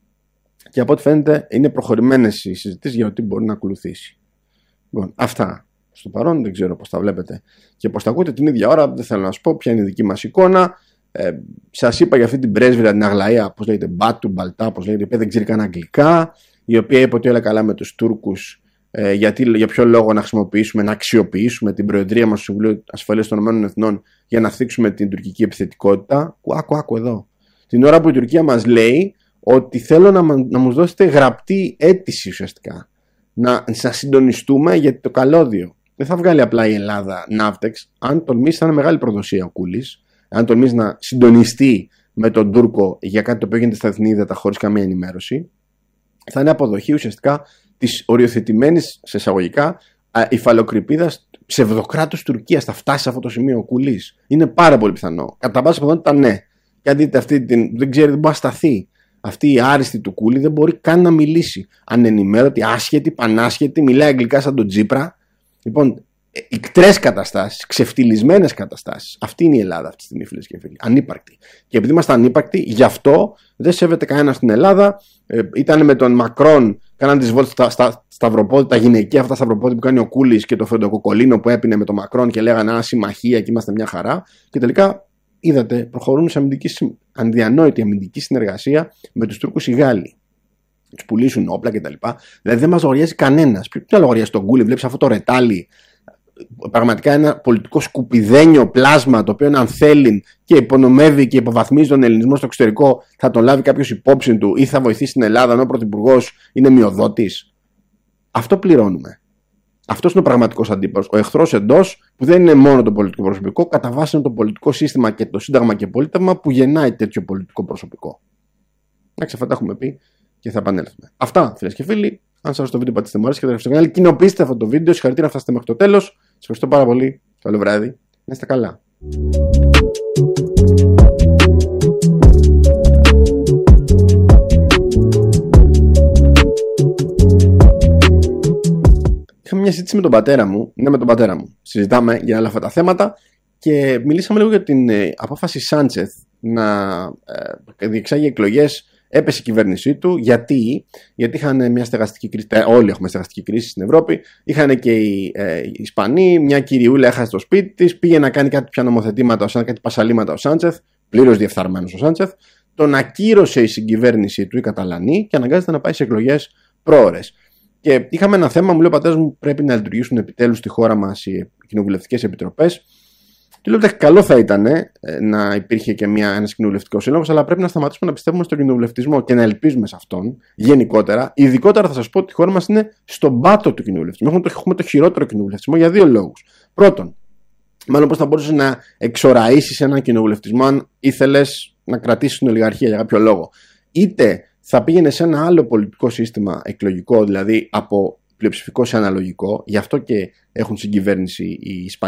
Και από ό,τι φαίνεται είναι προχωρημένες οι συζητήσεις για ό,τι μπορεί να ακολουθήσει. Λοιπόν, αυτά στο παρόν, δεν ξέρω πώς τα βλέπετε και πώς τα ακούτε την ίδια ώρα. Δεν θέλω να σας πω ποια είναι η δική μας εικόνα. Ε, σας είπα για αυτή την πρέσβυρα την Αγλαία, πώς λέγεται, Μπάτου, Μπαλτά, πώς λέγεται, η οποία δεν ξέρει καν αγγλικά, η οποία είπε ότι όλα καλά με τους Τούρκους, ε, γιατί, για ποιο λόγο να χρησιμοποιήσουμε, να αξιοποιήσουμε την Προεδρία μας του Συμβουλίου Ασφαλείας των Ηνωμένων Εθνών για να θίξουμε την τουρκική επιθετικότητα. Άκου, άκου εδώ. Την ώρα που η Τουρκία μας λέει ότι θέλω να, να μου δώσετε γραπτή αίτηση ουσιαστικά. Να, να συντονιστούμε γιατί το καλώδιο δεν θα βγάλει απλά η Ελλάδα Ναύτεξ. Αν τολμήσει, θα είναι μεγάλη προδοσία ο Κούλης. Αν τολμήσει να συντονιστεί με τον Τούρκο για κάτι το οποίο γίνεται στα διεθνή ύδατα χωρίς καμία ενημέρωση, θα είναι αποδοχή ουσιαστικά της οριοθετημένης, σε εισαγωγικά, υφαλοκρηπίδας ψευδοκράτους Τουρκίας. Θα φτάσει σε αυτό το σημείο ο Κούλης. Είναι πάρα πολύ πιθανό. Κατά πάσα πιθανότητα ναι. Και αν δείτε αυτή την. Δεν ξέρει, δεν μπορεί να σταθεί. Αυτή η άριστη του Κούλη δεν μπορεί καν να μιλήσει. Ανενημέρωτη, άσχετη, πανάσχετη, μιλάει αγγλικά σαν τον Τζίπρα. Λοιπόν, ικτρές καταστάσεις, ξεφτυλισμένες καταστάσεις. Αυτή είναι η Ελλάδα αυτή τη στιγμή, φίλες και φίλοι. Ανύπαρκτη. Και επειδή είμαστε ανύπαρκτοι, γι' αυτό δεν σέβεται κανένα στην Ελλάδα. Ε, ήταν με τον Μακρόν, κάναν τις βόλτες στα, στα σταυροπόδια, τα γυναικεία αυτά σταυροπόδια που κάνει ο Κούλης και το Φρεντοκοκολίνο που έπινε με τον Μακρόν και λέγανε Α, συμμαχία και είμαστε μια χαρά. Και τελικά, είδατε, προχωρούν σε αμυντική, ανδιανόητη αμυντική συνεργασία με τους Τούρκους οι Γάλλοι. Τους πουλήσουν όπλα κτλ. Δηλαδή δεν μας λογαριάζει κανένας. Ποιο να λογαριάζει τον Κούλη, βλέπεις αυτό το ρετάλι. Πραγματικά ένα πολιτικό σκουπιδένιο πλάσμα το οποίο αν θέλει και υπονομεύει και υποβαθμίζει τον ελληνισμό στο εξωτερικό, θα τον λάβει κάποιος υπόψη του ή θα βοηθήσει την Ελλάδα ενώ ο πρωθυπουργός είναι μειοδότης. Αυτό πληρώνουμε. Αυτός είναι ο πραγματικός αντίπαλος. Ο εχθρός εντός, που δεν είναι μόνο το πολιτικό προσωπικό, κατά βάση είναι το πολιτικό σύστημα και το σύνταγμα και πολίτευμα που γεννάει τέτοιο πολιτικό προσωπικό. Εντάξει, αυτά τα έχουμε πει και θα επανέλθουμε. Αυτά, φίλες και φίλοι. Αν σας άρεσε το βίντεο, πατήστε μου άρεσε και στο κανάλι. Κοινοποιήστε αυτό το βίντεο. Συγχαρητήρια να φτάσετε μέχρι το τέλος. Σας ευχαριστώ πάρα πολύ. Καλό βράδυ. Να είστε καλά. Είχαμε μια συζήτηση με τον πατέρα μου. Ναι, με τον πατέρα μου. Συζητάμε για άλλα αυτά τα θέματα και μιλήσαμε λίγο για την ε, απόφαση Σάντσεθ να ε, διεξάγει εκλογές. Έπεσε η κυβέρνησή του. Γιατί, Γιατί είχαν μια στεγαστική κρίση. Όλοι έχουμε στεγαστική κρίση στην Ευρώπη. Είχαν και οι, ε, οι Ισπανοί. Μια κυριούλα έχασε το σπίτι της. Πήγε να κάνει κάτι πια νομοθετήματα, κάτι πασαλήματα ο Σάντσεθ. Πλήρως διεφθαρμένος ο Σάντσεθ. Τον ακύρωσε η συγκυβέρνησή του, η Καταλανή, και αναγκάζεται να πάει σε εκλογές πρόωρες. Και είχαμε ένα θέμα, μου λέει ο πατέρας μου, πρέπει να λειτουργήσουν επιτέλους στη χώρα μας οι κοινοβουλευτικές επιτροπές. Του λέω ότι καλό θα ήταν ε, να υπήρχε και ένα κοινοβουλευτικό σύλλογο, αλλά πρέπει να σταματήσουμε να πιστεύουμε στον κοινοβουλευτισμό και να ελπίζουμε σε αυτόν γενικότερα. Ειδικότερα θα σα πω ότι η χώρα μα είναι στον πάτο του κοινοβουλευτισμού. Έχουμε το, έχουμε το χειρότερο κοινοβουλευτισμό για δύο λόγους. Πρώτον, μάλλον πώς θα μπορούσε να εξοραίσει έναν κοινοβουλευτισμό αν ήθελε να κρατήσει την ολιγαρχία για κάποιο λόγο. Είτε θα πήγαινε σε ένα άλλο πολιτικό σύστημα εκλογικό, δηλαδή από πλειοψηφικό σε αναλογικό, γι' αυτό και έχουν συγκυβέρνηση οι Ισπανοί.